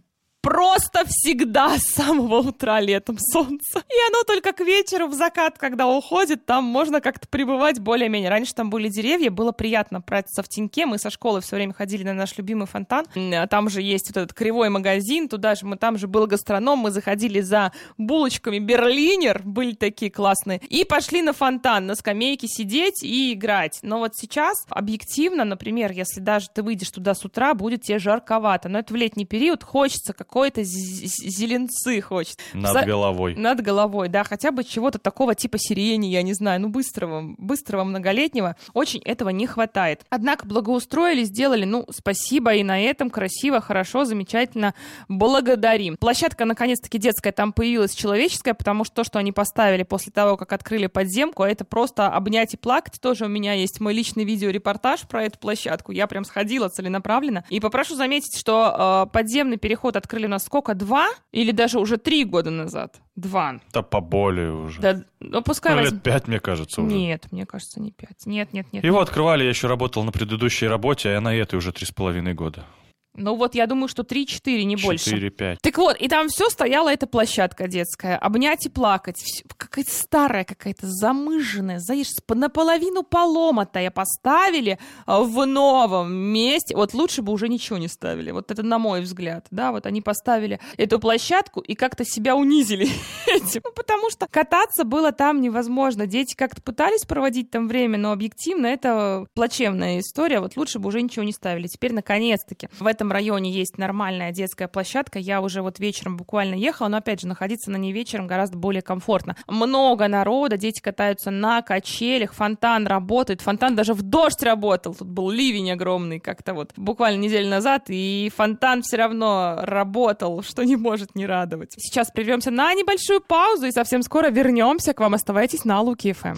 просто всегда с самого утра летом солнце. И оно только к вечеру, в закат, когда уходит, там можно как-то пребывать более-менее. Раньше там были деревья, было приятно прятаться в теньке. Мы со школы все время ходили на наш любимый фонтан. Там же есть вот этот кривой магазин, туда же мы, там же был гастроном, мы заходили за булочками Берлинер, были такие классные, и пошли на фонтан, на скамейке сидеть и играть. Но вот сейчас, объективно, например, если даже ты выйдешь туда с утра, будет тебе жарковато. Но это в летний период, хочется какой-то зеленцы, хочется. Над За... головой. Над головой, да, хотя бы чего-то такого типа сирени, я не знаю, ну быстрого, быстрого многолетнего. Очень этого не хватает. Однако благоустроили, сделали, ну, спасибо, и на этом красиво, хорошо, замечательно, благодарим. Площадка, наконец-таки, детская там появилась, человеческая, потому что то, что они поставили после того, как открыли подземку, это просто обнять и плакать. Тоже у меня есть мой личный видеорепортаж про эту площадку. Я прям сходила целенаправленно. И попрошу заметить, что э, подземный переход открыли у нас сколько? Два? Или даже уже три года назад? Два. Да поболее уже. Да, ну, пускай ну, возьм... лет пять, мне кажется, уже. Нет, мне кажется, не пять. Нет, нет, нет. Его нет. открывали, я еще работал на предыдущей работе, а на этой уже три с половиной года. Ну вот, я думаю, что три-четыре, не больше. четыре-пять. Так вот, и там все стояла эта площадка детская. Обнять и плакать. Все, какая-то старая, какая-то замыженная, знаешь, наполовину поломатая поставили в новом месте. Вот лучше бы уже ничего не ставили. Вот это на мой взгляд. Да, вот они поставили эту площадку и как-то себя унизили этим. Ну, потому что кататься было там невозможно. Дети как-то пытались проводить там время, но объективно это плачевная история. Вот лучше бы уже ничего не ставили. Теперь, наконец-таки, в этом районе есть нормальная детская площадка. Я уже вот вечером буквально ехала, но, опять же, находиться на ней вечером гораздо более комфортно. Много народа, дети катаются на качелях, фонтан работает, фонтан даже в дождь работал. Тут был ливень огромный как-то вот буквально неделю назад, и фонтан все равно работал, что не может не радовать. Сейчас прервемся на небольшую паузу и совсем скоро вернемся к вам. Оставайтесь на Луки эф эм.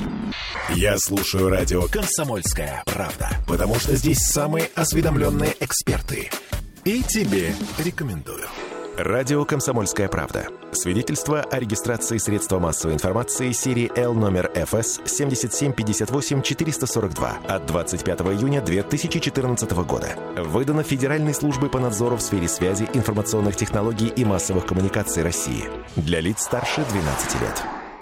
Я слушаю радио «Комсомольская правда», потому что здесь самые осведомленные эксперты. И тебе рекомендую. Радио «Комсомольская правда». Свидетельство о регистрации средства массовой информации серии L номер эф эс семь семь пять восемь четыре сорок два от двадцать пятого июня две тысячи четырнадцатого года. Выдано Федеральной службой по надзору в сфере связи, информационных технологий и массовых коммуникаций России. Для лиц старше двенадцати лет.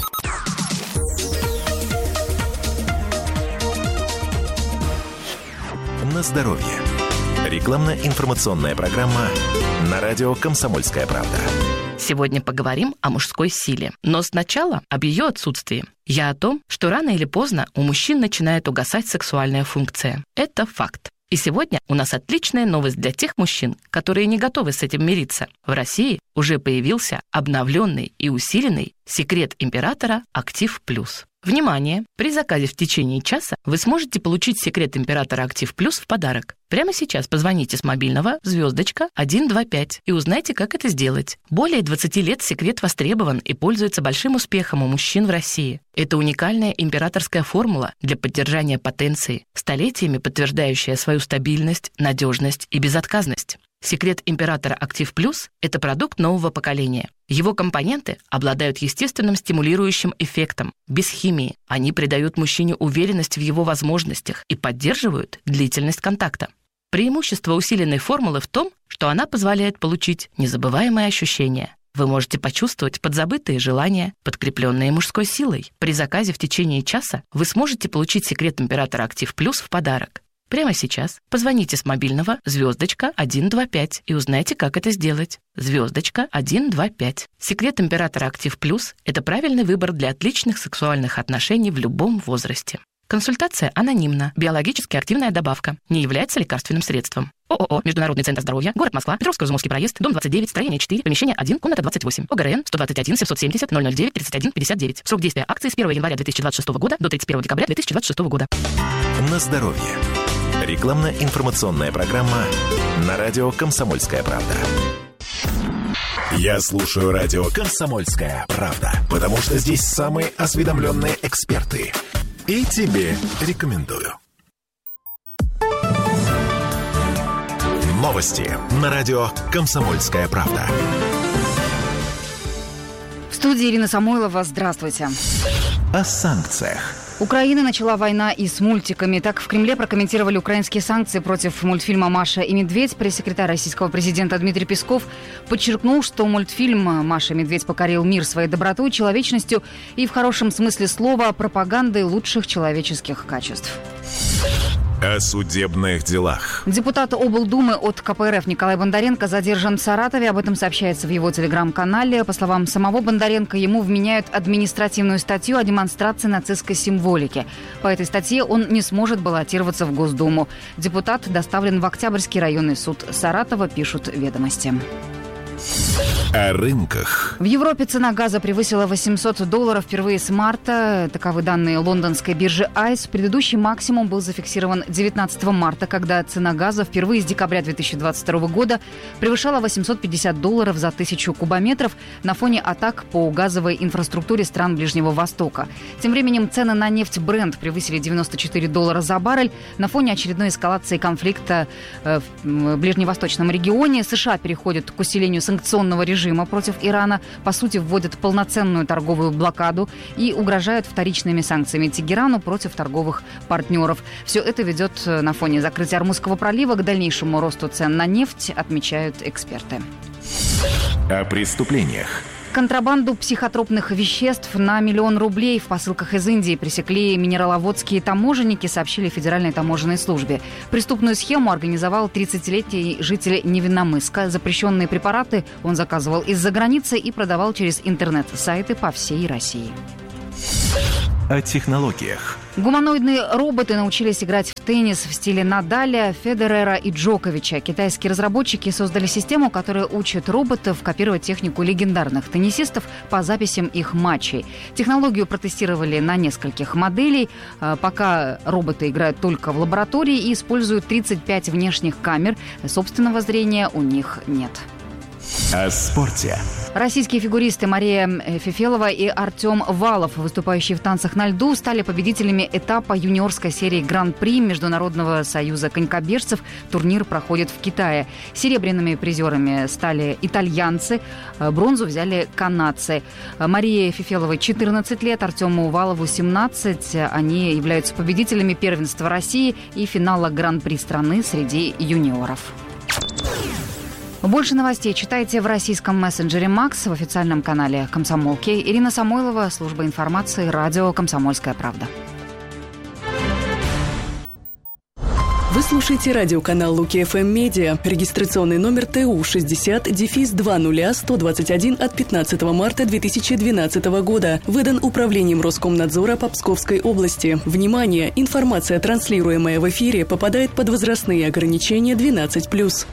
На здоровье. Рекламно-информационная программа на радио «Комсомольская правда». Сегодня поговорим о мужской силе, но сначала об ее отсутствии. Я о том, что рано или поздно у мужчин начинает угасать сексуальная функция. Это факт. И сегодня у нас отличная новость для тех мужчин, которые не готовы с этим мириться. В России уже появился обновленный и усиленный секрет императора «Актив Плюс». Внимание! При заказе в течение часа вы сможете получить секрет императора «Актив Плюс» в подарок. Прямо сейчас позвоните с мобильного звездочка один два пять и узнайте, как это сделать. Более двадцати лет секрет востребован и пользуется большим успехом у мужчин в России. Это уникальная императорская формула для поддержания потенции, столетиями подтверждающая свою стабильность, надежность и безотказность. Секрет императора «Актив Плюс» — это продукт нового поколения. Его компоненты обладают естественным стимулирующим эффектом. Без химии они придают мужчине уверенность в его возможностях и поддерживают длительность контакта. Преимущество усиленной формулы в том, что она позволяет получить незабываемые ощущения. Вы можете почувствовать подзабытые желания, подкрепленные мужской силой. При заказе в течение часа вы сможете получить секрет императора «Актив Плюс» в подарок. Прямо сейчас позвоните с мобильного звездочка один два пять и узнайте, как это сделать. Звездочка один два пять. Секрет императора «Актив Плюс» — это правильный выбор для отличных сексуальных отношений в любом возрасте. Консультация анонимна. Биологически активная добавка. Не является лекарственным средством. ООО «Международный центр здоровья», город Москва, Петровско-Изумовский проезд, дом двадцать девять, строение четыре, помещение один, комната двадцать восемь. ОГРН сто двадцать один семьсот семьдесят ноль ноль девять тридцать один пятьдесят девять. Срок действия акции с первого января две тысячи двадцать шестого года до тридцать первого декабря две тысячи двадцать шестого года. На здоровье. Рекламно-информационная программа на радио «Комсомольская правда». Я слушаю радио «Комсомольская правда», потому что здесь самые осведомленные эксперты. И тебе рекомендую. Новости на радио «Комсомольская правда». В студии Ирина Самойлова. Здравствуйте. О санкциях. Украина начала война и с мультиками. Так в Кремле прокомментировали украинские санкции против мультфильма «Маша и медведь». Пресс-секретарь российского президента Дмитрий Песков подчеркнул, что мультфильм «Маша и медведь» покорил мир своей добротой, человечностью и в хорошем смысле слова пропагандой лучших человеческих качеств. О судебных делах. Депутат облдумы от ка пэ эр эф Николай Бондаренко задержан в Саратове. Об этом сообщается в его телеграм-канале. По словам самого Бондаренко, ему вменяют административную статью о демонстрации нацистской символики. По этой статье он не сможет баллотироваться в Госдуму. Депутат доставлен в Октябрьский районный суд Саратова, пишут «Ведомости». О рынках. В Европе цена газа превысила восемьсот долларов впервые с марта. Таковы данные лондонской биржи айс. Предыдущий максимум был зафиксирован девятнадцатого марта, когда цена газа впервые с декабря две тысячи двадцать второго года превышала восемьсот пятьдесят долларов за тысячу кубометров на фоне атак по газовой инфраструктуре стран Ближнего Востока. Тем временем цены на нефть Brent превысили девяносто четыре доллара за баррель на фоне очередной эскалации конфликта в ближневосточном регионе. США переходят к усилению санкционного режима против Ирана, по сути, вводят полноценную торговую блокаду и угрожают вторичными санкциями Тегерану против торговых партнеров. Все это ведет на фоне закрытия Ормузского пролива к дальнейшему росту цен на нефть, отмечают эксперты. О преступлениях. Контрабанду психотропных веществ на миллион рублей в посылках из Индии пресекли минераловодские таможенники, сообщили в Федеральной таможенной службе. Преступную схему организовал тридцатилетний житель Невинномысска. Запрещенные препараты он заказывал из-за границы и продавал через интернет-сайты по всей России. О технологиях. Гуманоидные роботы научились играть в теннис в стиле Надаля, Федерера и Джоковича. Китайские разработчики создали систему, которая учит роботов копировать технику легендарных теннисистов по записям их матчей. Технологию протестировали на нескольких моделей. Пока роботы играют только в лаборатории и используют тридцать пять внешних камер. Собственного зрения у них нет. О спорте. Российские фигуристы Мария Фефелова и Артем Валов, выступающие в танцах на льду, стали победителями этапа юниорской серии Гран-при Международного союза конькобежцев. Турнир проходит в Китае. Серебряными призерами стали итальянцы, бронзу взяли канадцы. Марии Фефеловой четырнадцать лет, Артему Валову семнадцать. Они являются победителями первенства России и финала Гран-при страны среди юниоров. Больше новостей читайте в российском мессенджере «Макс», в официальном канале «Комсомолки». Ирина Самойлова, служба информации, радио «Комсомольская правда». Вы слушаете радиоканал Луки эф эм Медиа. Регистрационный номер тэ у шестьдесят два нуля сто двадцать один от пятнадцатого марта две тысячи двенадцатого года. Выдан Управлением Роскомнадзора по Псковской области. Внимание! Информация, транслируемая в эфире, попадает под возрастные ограничения двенадцать плюс.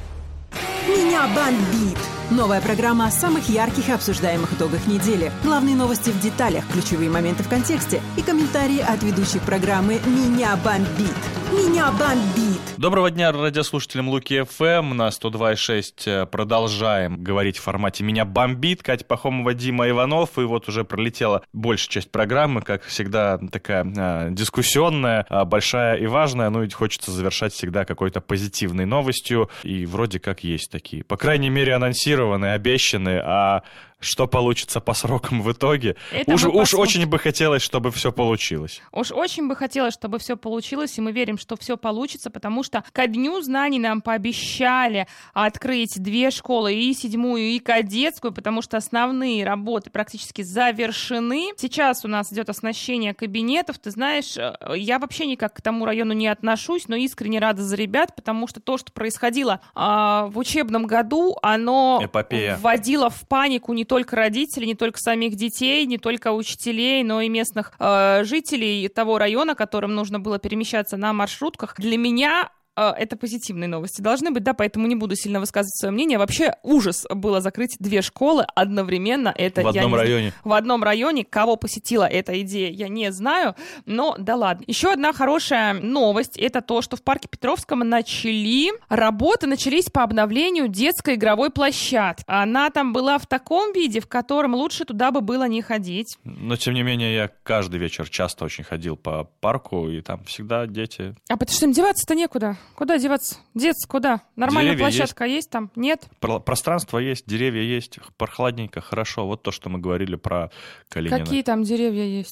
«Меня бомбит». Новая программа о самых ярких и обсуждаемых итогах недели. Главные новости в деталях, ключевые моменты в контексте и комментарии от ведущих программы «Меня бомбит». «Меня бомбит». Доброго дня радиослушателям Луки эф эм. На сто два и шесть продолжаем говорить в формате «Меня бомбит». Катя Пахомова, Дима Иванов. И вот уже пролетела большая часть программы, как всегда, такая а, дискуссионная, а, большая и важная. Ну и хочется завершать всегда какой-то позитивной новостью. И вроде как есть такие. По крайней мере, анонсированные, обещанные, а... Что получится по срокам в итоге? Уж, уж очень бы хотелось, чтобы все получилось. Уж очень бы хотелось, чтобы все получилось, и мы верим, что все получится, потому что ко Дню знаний нам пообещали открыть две школы, и седьмую, и кадетскую, потому что основные работы практически завершены. Сейчас у нас идет оснащение кабинетов. Ты знаешь, я вообще никак к тому району не отношусь, но искренне рада за ребят, потому что то, что происходило а, в учебном году, оно Эпопея. вводило в панику не только родителей, не только самих детей, не только учителей, но и местных э, жителей того района, которым нужно было перемещаться на маршрутках. Для меня это позитивные новости должны быть, да, поэтому не буду сильно высказывать свое мнение. Вообще ужас было закрыть две школы одновременно. Это, в одном я не районе. Знаю, в одном районе. Кого посетила эта идея, я не знаю, но да ладно. Еще одна хорошая новость, это то, что в парке Петровском начали работы, начались по обновлению детской игровой площадки. Она там была в таком виде, в котором лучше туда бы было не ходить. Но, тем не менее, я каждый вечер часто очень ходил по парку, и там всегда дети... А потому что им деваться-то некуда. Куда деваться? Деться куда? Нормальная деревья площадка есть. есть там? Нет? Про- пространство есть, деревья есть, прохладненько, хорошо. Вот то, что мы говорили про Калинина. Какие там деревья есть?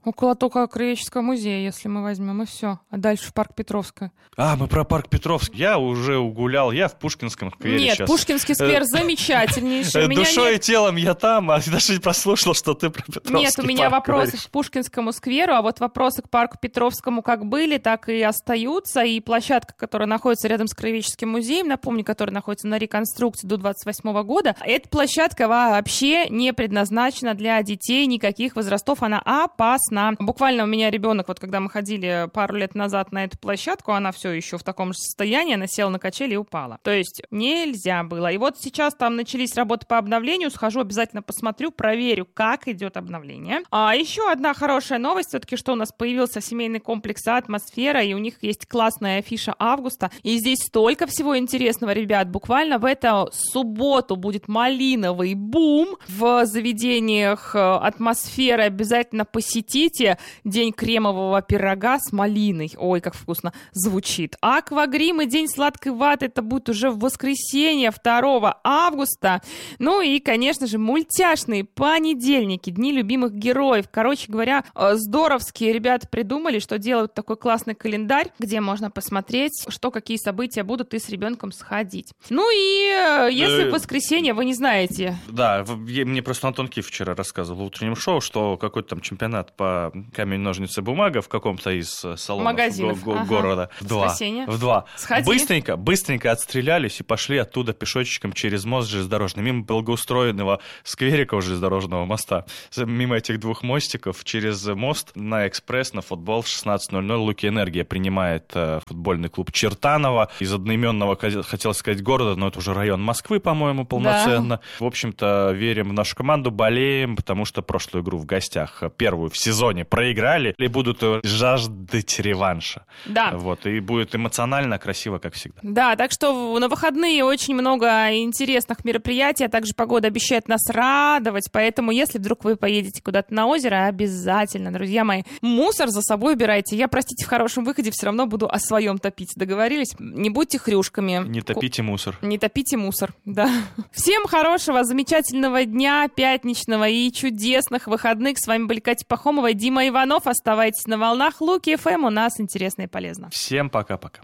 Около только Краеведческого музея, если мы возьмем, и все. А дальше в парк Петровская. А, мы про парк Петровский. Я уже угулял, я в Пушкинском сквере Нет, сейчас. Пушкинский сквер замечательнейший. Душой и телом я там, а даже не прослушал, что ты про Петровский. Нет, у меня вопросы к Пушкинскому скверу, а вот вопросы к парку Петровскому как были, так и остаются. И площадка, которая находится рядом с Краеведческим музеем, напомню, которая находится на реконструкции до двадцать восьмого года, эта площадка вообще не предназначена для детей никаких возрастов, она опасна. Буквально у меня ребенок, вот когда мы ходили пару лет назад на эту площадку, она все еще в таком же состоянии, она села на качели и упала. То есть нельзя было. И вот сейчас там начались работы по обновлению, схожу, обязательно посмотрю, проверю, как идет обновление. А еще одна хорошая новость, все-таки, что у нас появился семейный комплекс «Атмосфера», и у них есть классная афиша августа, и здесь столько всего интересного, ребят. Буквально в эту субботу будет малиновый бум в заведениях «Атмосфера», обязательно посетите. День кремового пирога с малиной. Ой, как вкусно звучит. Аквагрим и день сладкой ваты. Это будет уже в воскресенье, второго августа. Ну и, конечно же, мультяшные понедельники, дни любимых героев. Короче говоря, здоровские ребята придумали, что делают такой классный календарь, где можно посмотреть, что какие события будут, и с ребенком сходить. Ну и если в воскресенье вы не знаете. Да, мне просто Антон Киф вчера рассказывал в утреннем шоу, что какой-то там чемпионат по камень, ножницы, бумага в каком-то из салонов магазинов го- го- ага. города. В два. В два. Сходи. Быстренько, быстренько отстрелялись и пошли оттуда пешочком через мост железнодорожный, мимо благоустроенного скверика у железнодорожного моста, мимо этих двух мостиков, через мост на экспресс, на футбол в шестнадцать ноль ноль Луки Энергия принимает э, футбольный клуб Чертаново. Из одноименного, хотел сказать, города, но это уже район Москвы, по-моему, полноценно. Да. В общем-то, верим в нашу команду, болеем, потому что прошлую игру в гостях, первую в сезоне, проиграли и будут жаждать реванша. Да. Вот, и будет эмоционально, красиво, как всегда. Да, так что на выходные очень много интересных мероприятий, а также погода обещает нас радовать, поэтому если вдруг вы поедете куда-то на озеро, обязательно, друзья мои, мусор за собой убирайте. Я, простите, в хорошем выходе все равно буду о своем топить. Договорились? Не будьте хрюшками. Не топите мусор. Не топите мусор, да. Всем хорошего, замечательного дня, пятничного и чудесных выходных. С вами были Катя Пахомова и Дима Иванов. Оставайтесь на волнах Луки эф эм. У нас интересно и полезно. Всем пока-пока.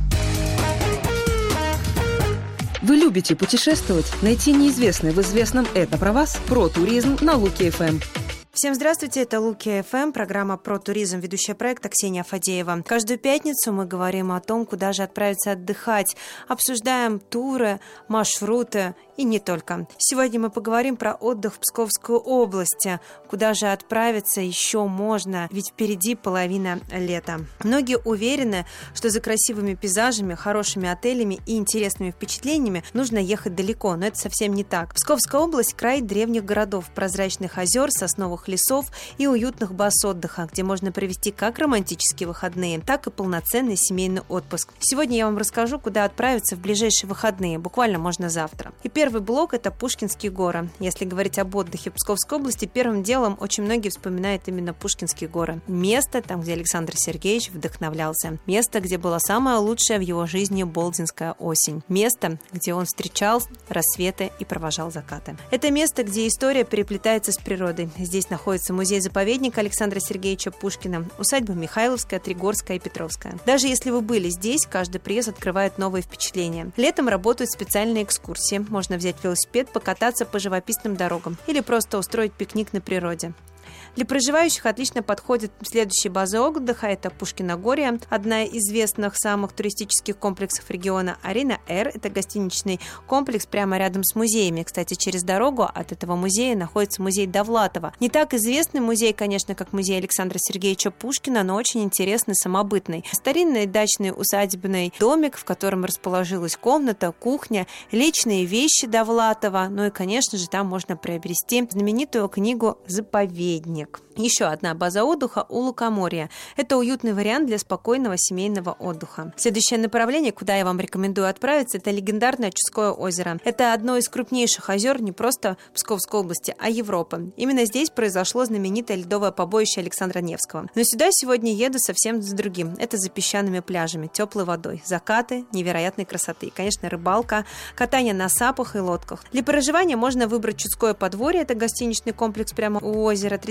Вы любите путешествовать? Найти неизвестное в известном — это про вас? Про туризм на Луки эф эм. Всем здравствуйте, это Луки эф эм, программа про туризм, ведущая проекта Ксения Фадеева. Каждую пятницу мы говорим о том, куда же отправиться отдыхать, обсуждаем туры, маршруты и не только. Сегодня мы поговорим про отдых в Псковской области, куда же отправиться еще можно, ведь впереди половина лета. Многие уверены, что за красивыми пейзажами, хорошими отелями и интересными впечатлениями нужно ехать далеко, но это совсем не так. Псковская область – край древних городов, прозрачных озер, сосновых лесов и уютных баз отдыха, где можно провести как романтические выходные, так и полноценный семейный отпуск. Сегодня я вам расскажу, куда отправиться в ближайшие выходные, буквально можно завтра. И первый блок – это Пушкинские горы. Если говорить об отдыхе в Псковской области, первым делом очень многие вспоминают именно Пушкинские горы. Место, там, где Александр Сергеевич вдохновлялся. Место, где была самая лучшая в его жизни болдинская осень. Место, где он встречал рассветы и провожал закаты. Это место, где история переплетается с природой. Здесь находится музей-заповедник Александра Сергеевича Пушкина, усадьба Михайловская, Тригорская и Петровская. Даже если вы были здесь, каждый приезд открывает новые впечатления. Летом работают специальные экскурсии. Можно взять велосипед, покататься по живописным дорогам или просто устроить пикник на природе. Для проживающих отлично подходят следующие базы отдыха. Это Пушкиногорье, одна из известных самых туристических комплексов региона. Арена Р – это гостиничный комплекс прямо рядом с музеями. Кстати, через дорогу от этого музея находится музей Довлатова. Не так известный музей, конечно, как музей Александра Сергеевича Пушкина, но очень интересный, самобытный. Старинный дачный усадебный домик, в котором расположилась комната, кухня, личные вещи Довлатова. Ну и, конечно же, там можно приобрести знаменитую книгу «Заповедник». Еще одна база отдыха у Лукоморья. Это уютный вариант для спокойного семейного отдыха. Следующее направление, куда я вам рекомендую отправиться, это легендарное Чудское озеро. Это одно из крупнейших озер не просто Псковской области, а Европы. Именно здесь произошло знаменитое ледовое побоище Александра Невского. Но сюда сегодня еду совсем с другим. Это за песчаными пляжами, теплой водой, закаты невероятной красоты. И, конечно, рыбалка, катание на сапах и лодках. Для проживания можно выбрать Чудское подворье, это гостиничный комплекс прямо у озера.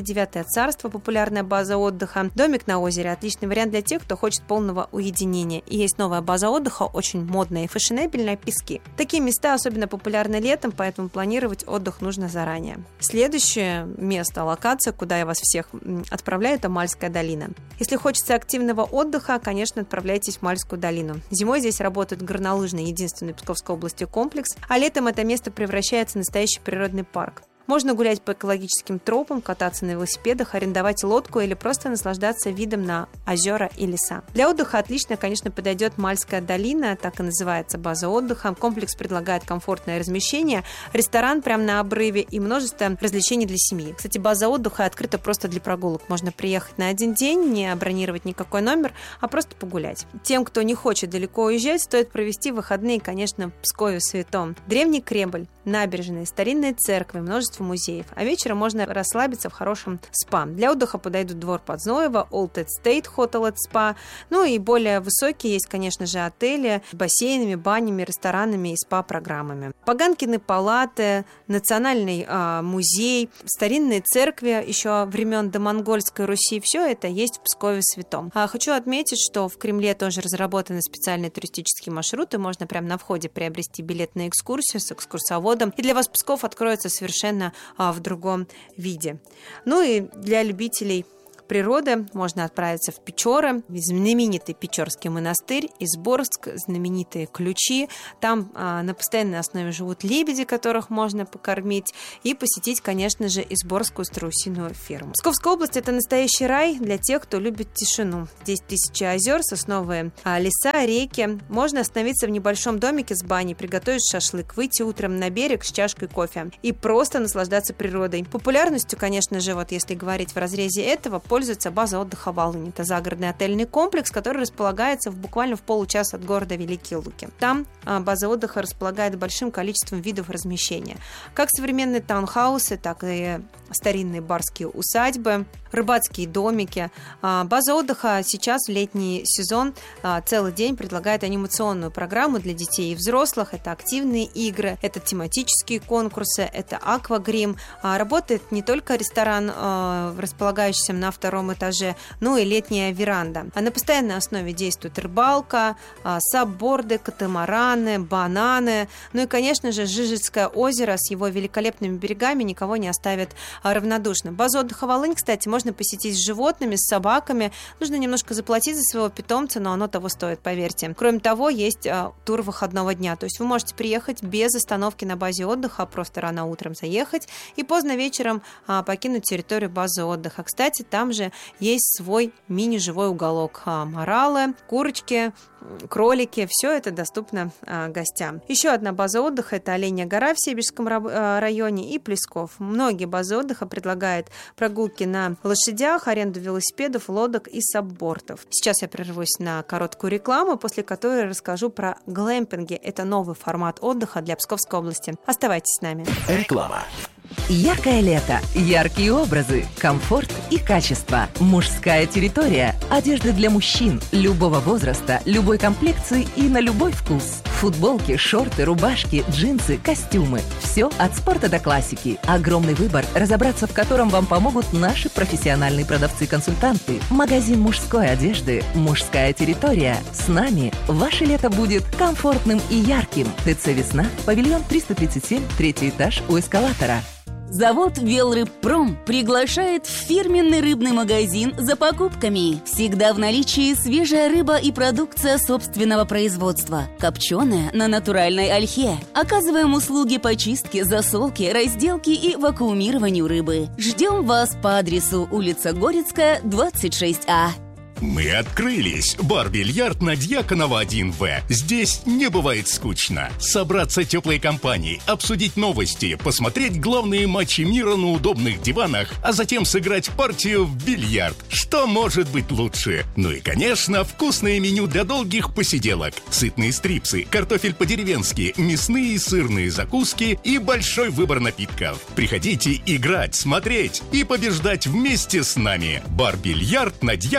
Девятое царство, популярная база отдыха. Домик на озере, отличный вариант для тех, кто хочет полного уединения. И есть новая база отдыха, очень модная и фешенебельная, Пески. Такие места особенно популярны летом, поэтому планировать отдых нужно заранее. Следующее место, локация, куда я вас всех отправляю, это Мальская долина. Если хочется активного отдыха, конечно, отправляйтесь в Мальскую долину. Зимой здесь работает горнолыжный, единственный в Псковской области комплекс, а летом это место превращается в настоящий природный парк. Можно гулять по экологическим тропам, кататься на велосипедах, арендовать лодку или просто наслаждаться видом на озера и леса. Для отдыха отлично, конечно, подойдет Мальская долина, так и называется база отдыха. Комплекс предлагает комфортное размещение, ресторан прямо на обрыве и множество развлечений для семьи. Кстати, база отдыха открыта просто для прогулок. Можно приехать на один день, не бронировать никакой номер, а просто погулять. Тем, кто не хочет далеко уезжать, стоит провести выходные, конечно, в Пскове-Святом. Древний Кремль, набережные, старинные церкви, множество музеев. А вечером можно расслабиться в хорошем спа. Для отдыха подойдут двор Подзноева, Old State Hotel and Spa. Ну и более высокие есть, конечно же, отели с бассейнами, банями, ресторанами и спа-программами. Паганкины палаты, Национальный э, музей, старинные церкви еще времен домонгольской Руси. Все это есть в Пскове-Святом. А хочу отметить, что в Кремле тоже разработаны специальные туристические маршруты. Можно прямо на входе приобрести билет на экскурсию с экскурсоводом. И для вас Псков откроется совершенно а, в другом виде. Ну и для любителей природы можно отправиться в Печоры, знаменитый Печорский монастырь, Изборск, знаменитые Ключи. Там а, на постоянной основе живут лебеди, которых можно покормить, и посетить, конечно же, Изборскую страусиную ферму. Псковская область – это настоящий рай для тех, кто любит тишину. Здесь тысячи озер, сосновые а, леса, реки. Можно остановиться в небольшом домике с баней, приготовить шашлык, выйти утром на берег с чашкой кофе и просто наслаждаться природой. Популярностью, конечно же, вот если говорить в разрезе этого, пользуется база отдыха Волынь. Это загородный отельный комплекс, который располагается в, буквально в получаса от города Великие Луки. Там а, база отдыха располагает большим количеством видов размещения. Как современные таунхаусы, так и старинные барские усадьбы, рыбацкие домики. А, база отдыха сейчас в летний сезон а, целый день предлагает анимационную программу для детей и взрослых. Это активные игры, это тематические конкурсы, это аквагрим. А, работает не только ресторан, а, располагающийся на втором этаже, но и летняя веранда. А на постоянной основе действует рыбалка, а, сабборды, катамараны, бананы. Ну и, конечно же, Жижицкое озеро с его великолепными берегами никого не оставит а, равнодушным. Базу отдыха Волынь, кстати, можно посетить с животными, с собаками. Нужно немножко заплатить за своего питомца, но оно того стоит, поверьте. Кроме того, есть а, тур выходного дня. То есть вы можете приехать без остановки на базе отдыха, просто рано утром заехать и поздно вечером а, покинуть территорию базы отдыха. Кстати, там же есть свой мини-живой уголок. А, моралы, курочки, кролики, все это доступно а, гостям. Еще одна база отдыха – это Оленья гора в Себежском районе и Плесков. Многие базы отдыха предлагают прогулки на лошадях, аренду велосипедов, лодок и саббортов. Сейчас я прервусь на короткую рекламу, после которой расскажу про глэмпинги. Это новый формат отдыха для Псковской области. Оставайтесь с нами. Реклама. Яркое лето, яркие образы, комфорт и качество. Мужская территория. Одежда для мужчин любого возраста, любой комплекции и на любой вкус. Футболки, шорты, рубашки, джинсы, костюмы. Все от спорта до классики. Огромный выбор, разобраться в котором вам помогут наши профессиональные продавцы-консультанты. Магазин мужской одежды «Мужская территория». С нами ваше лето будет комфортным и ярким. ТЦ «Весна», павильон триста тридцать семь, третий этаж у эскалатора. Завод «Велрыбпром» приглашает в фирменный рыбный магазин за покупками. Всегда в наличии свежая рыба и продукция собственного производства. Копченая на натуральной ольхе. Оказываем услуги по чистке, засолке, разделке и вакуумированию рыбы. Ждем вас по адресу улица Горецкая, двадцать шесть А. Мы открылись. Бар-бильярд на Дьяконова один В. Здесь не бывает скучно. Собраться теплой компанией, обсудить новости, посмотреть главные матчи мира на удобных диванах, а затем сыграть партию в бильярд. Что может быть лучше? Ну и, конечно, вкусное меню для долгих посиделок. Сытные стрипсы, картофель по-деревенски, мясные и сырные закуски и большой выбор напитков. Приходите играть, смотреть и побеждать вместе с нами. Бар-бильярд на Дьяконова один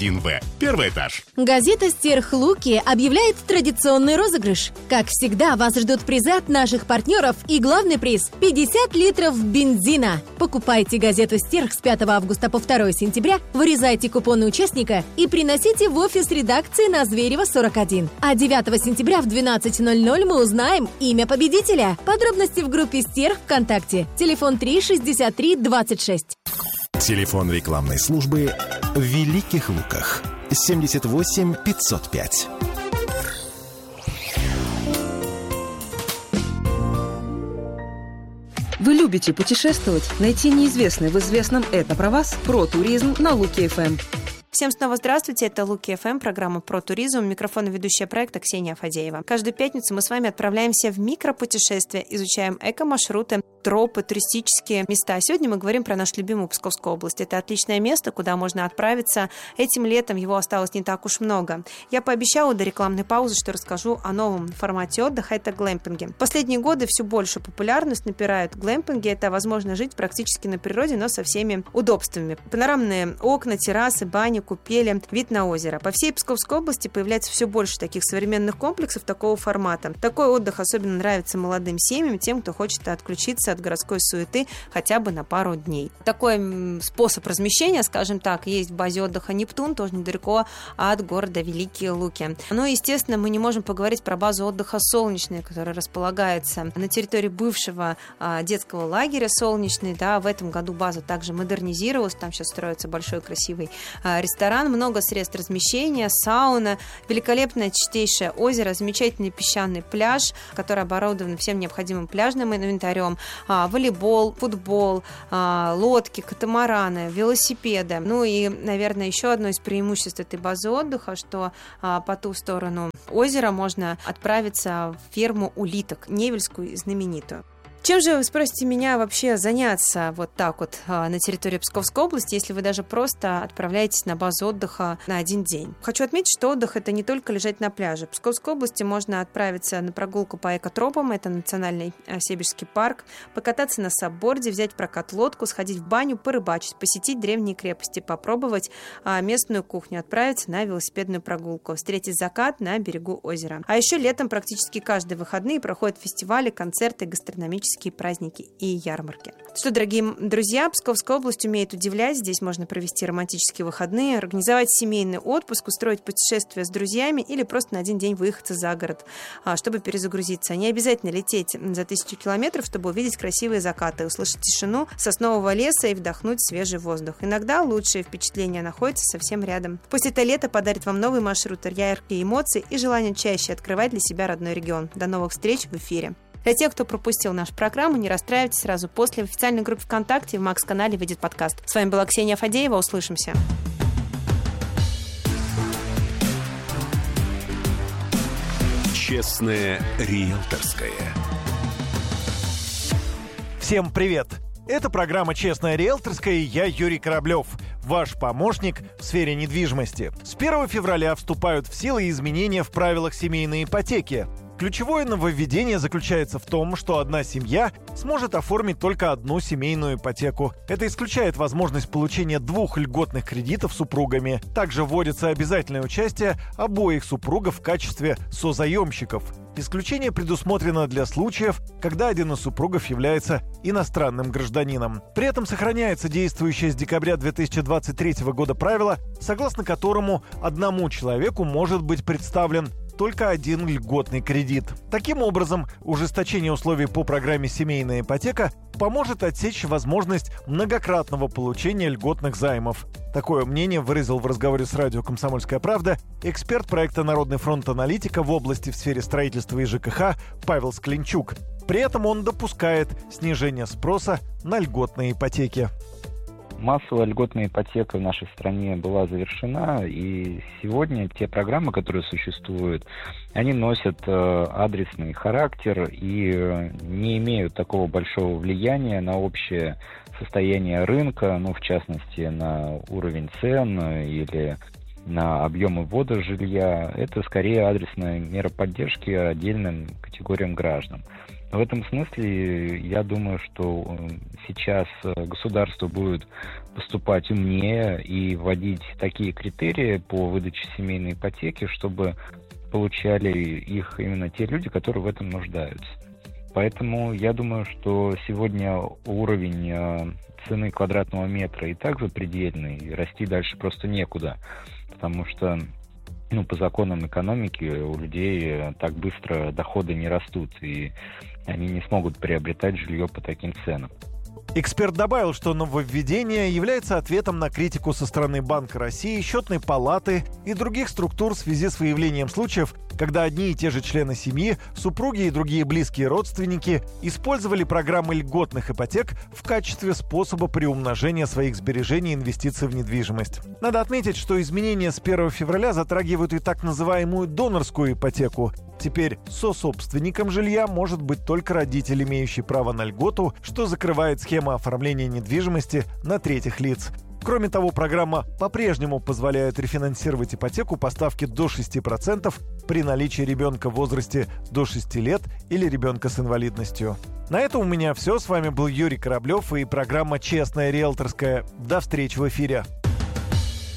один вэ. Первый этаж. Газета «Стерх Луки» объявляет традиционный розыгрыш. Как всегда, вас ждут призы от наших партнеров и главный приз – пятьдесят литров бензина. Покупайте газету «Стерх» с пятого августа по второе сентября, вырезайте купоны участника и приносите в офис редакции на Зверева, сорок один. А девятого сентября в двенадцать ноль ноль мы узнаем имя победителя. Подробности в группе «Стерх» ВКонтакте. Телефон три шестьдесят три двадцать шесть. Телефон рекламной службы в Великих Луках. семьдесят восемь пятьсот пять. Вы любите путешествовать? Найти неизвестное в известном «Это про вас» про туризм на Луки эф эм. Всем снова здравствуйте, это Луки эф эм, программа про туризм, микрофон и ведущая проекта Ксения Фадеева. Каждую пятницу мы с вами отправляемся в микропутешествия, изучаем эко-маршруты, тропы, туристические места. Сегодня мы говорим про нашу любимую Псковскую область. Это отличное место, куда можно отправиться. Этим летом его осталось не так уж много. Я пообещала до рекламной паузы, что расскажу о новом формате отдыха, это глэмпинги. В последние годы все больше популярность набирают глэмпинги. Это возможно жить практически на природе, но со всеми удобствами. Панорамные окна, террасы, бани, купели, вид на озеро. По всей Псковской области появляется все больше таких современных комплексов такого формата. Такой отдых особенно нравится молодым семьям, тем, кто хочет отключиться от городской суеты хотя бы на пару дней. Такой способ размещения, скажем так, есть в базе отдыха «Нептун», тоже недалеко от города Великие Луки. Ну и, естественно, мы не можем поговорить про базу отдыха «Солнечный», которая располагается на территории бывшего а, детского лагеря «Солнечный». Да, в этом году база также модернизировалась, там сейчас строится большой красивый а, ресторан, много средств размещения, сауна, великолепное чистейшее озеро, замечательный песчаный пляж, который оборудован всем необходимым пляжным инвентарем, а, волейбол, футбол, а, лодки, катамараны, велосипеды. Ну и, наверное, еще одно из преимуществ этой базы отдыха, что а, по ту сторону озера можно отправиться в ферму улиток, Невельскую знаменитую. Чем же, вы спросите меня, вообще заняться вот так вот а, на территории Псковской области, если вы даже просто отправляетесь на базу отдыха на один день? Хочу отметить, что отдых – это не только лежать на пляже. В Псковской области можно отправиться на прогулку по экотропам, это национальный а, Сибирский парк, покататься на сабборде, взять в прокат лодку, сходить в баню, порыбачить, посетить древние крепости, попробовать а, местную кухню, отправиться на велосипедную прогулку, встретить закат на берегу озера. А еще летом практически каждые выходные проходят фестивали, концерты, гастрономические праздники и ярмарки. Что, дорогие друзья, Псковская область умеет удивлять. Здесь можно провести романтические выходные, организовать семейный отпуск, устроить путешествие с друзьями или просто на один день выехать за город, чтобы перезагрузиться. Не обязательно лететь за тысячу километров, чтобы увидеть красивые закаты, услышать тишину соснового леса и вдохнуть свежий воздух. Иногда лучшие впечатления находятся совсем рядом. Пусть это лето подарит вам новый маршрут, яркие эмоции и желание чаще открывать для себя родной регион. До новых встреч в эфире. Для тех, кто пропустил нашу программу, не расстраивайтесь, сразу после в официальной группе ВКонтакте в Макс-канале выйдет подкаст. С вами была Ксения Фадеева, услышимся. Честное риэлторское. Всем привет! Это программа «Честная риэлторская» и я, Юрий Кораблев, ваш помощник в сфере недвижимости. С первого февраля вступают в силу изменения в правилах семейной ипотеки. Ключевое нововведение заключается в том, что одна семья сможет оформить только одну семейную ипотеку. Это исключает возможность получения двух льготных кредитов супругами. Также вводится обязательное участие обоих супругов в качестве созаемщиков. Исключение предусмотрено для случаев, когда один из супругов является иностранным гражданином. При этом сохраняется действующее с декабря две тысячи двадцать третьего года правило, согласно которому одному человеку может быть представлен только один льготный кредит. Таким образом, ужесточение условий по программе «Семейная ипотека» поможет отсечь возможность многократного получения льготных займов. Такое мнение выразил в разговоре с радио «Комсомольская правда» эксперт проекта «Народный фронт аналитика» в области в сфере строительства и ЖКХ Павел Скленчук. При этом он допускает снижение спроса на льготные ипотеки. Массовая льготная ипотека в нашей стране была завершена, и сегодня те программы, которые существуют, они носят э, адресный характер и э, не имеют такого большого влияния на общее состояние рынка, ну, в частности, на уровень цен или на объемы ввода жилья. Это скорее адресная мера поддержки отдельным категориям граждан. В этом смысле я думаю, что сейчас государство будет поступать умнее и вводить такие критерии по выдаче семейной ипотеки, чтобы получали их именно те люди, которые в этом нуждаются. Поэтому я думаю, что сегодня уровень цены квадратного метра и так запредельный, и расти дальше просто некуда, потому что ну, по законам экономики у людей так быстро доходы не растут, и они не смогут приобретать жилье по таким ценам. Эксперт добавил, что нововведение является ответом на критику со стороны Банка России, Счетной палаты и других структур в связи с выявлением случаев, когда одни и те же члены семьи, супруги и другие близкие родственники использовали программы льготных ипотек в качестве способа приумножения своих сбережений и инвестиций в недвижимость. Надо отметить, что изменения с первого февраля затрагивают и так называемую донорскую ипотеку. Теперь сособственником жилья может быть только родитель, имеющий право на льготу, что закрывает схему оформления недвижимости на третьих лиц. Кроме того, программа по-прежнему позволяет рефинансировать ипотеку по ставке до шести процентов при наличии ребенка в возрасте до шести лет или ребенка с инвалидностью. На этом у меня все. С вами был Юрий Кораблев и программа «Честная риэлторская». До встречи в эфире.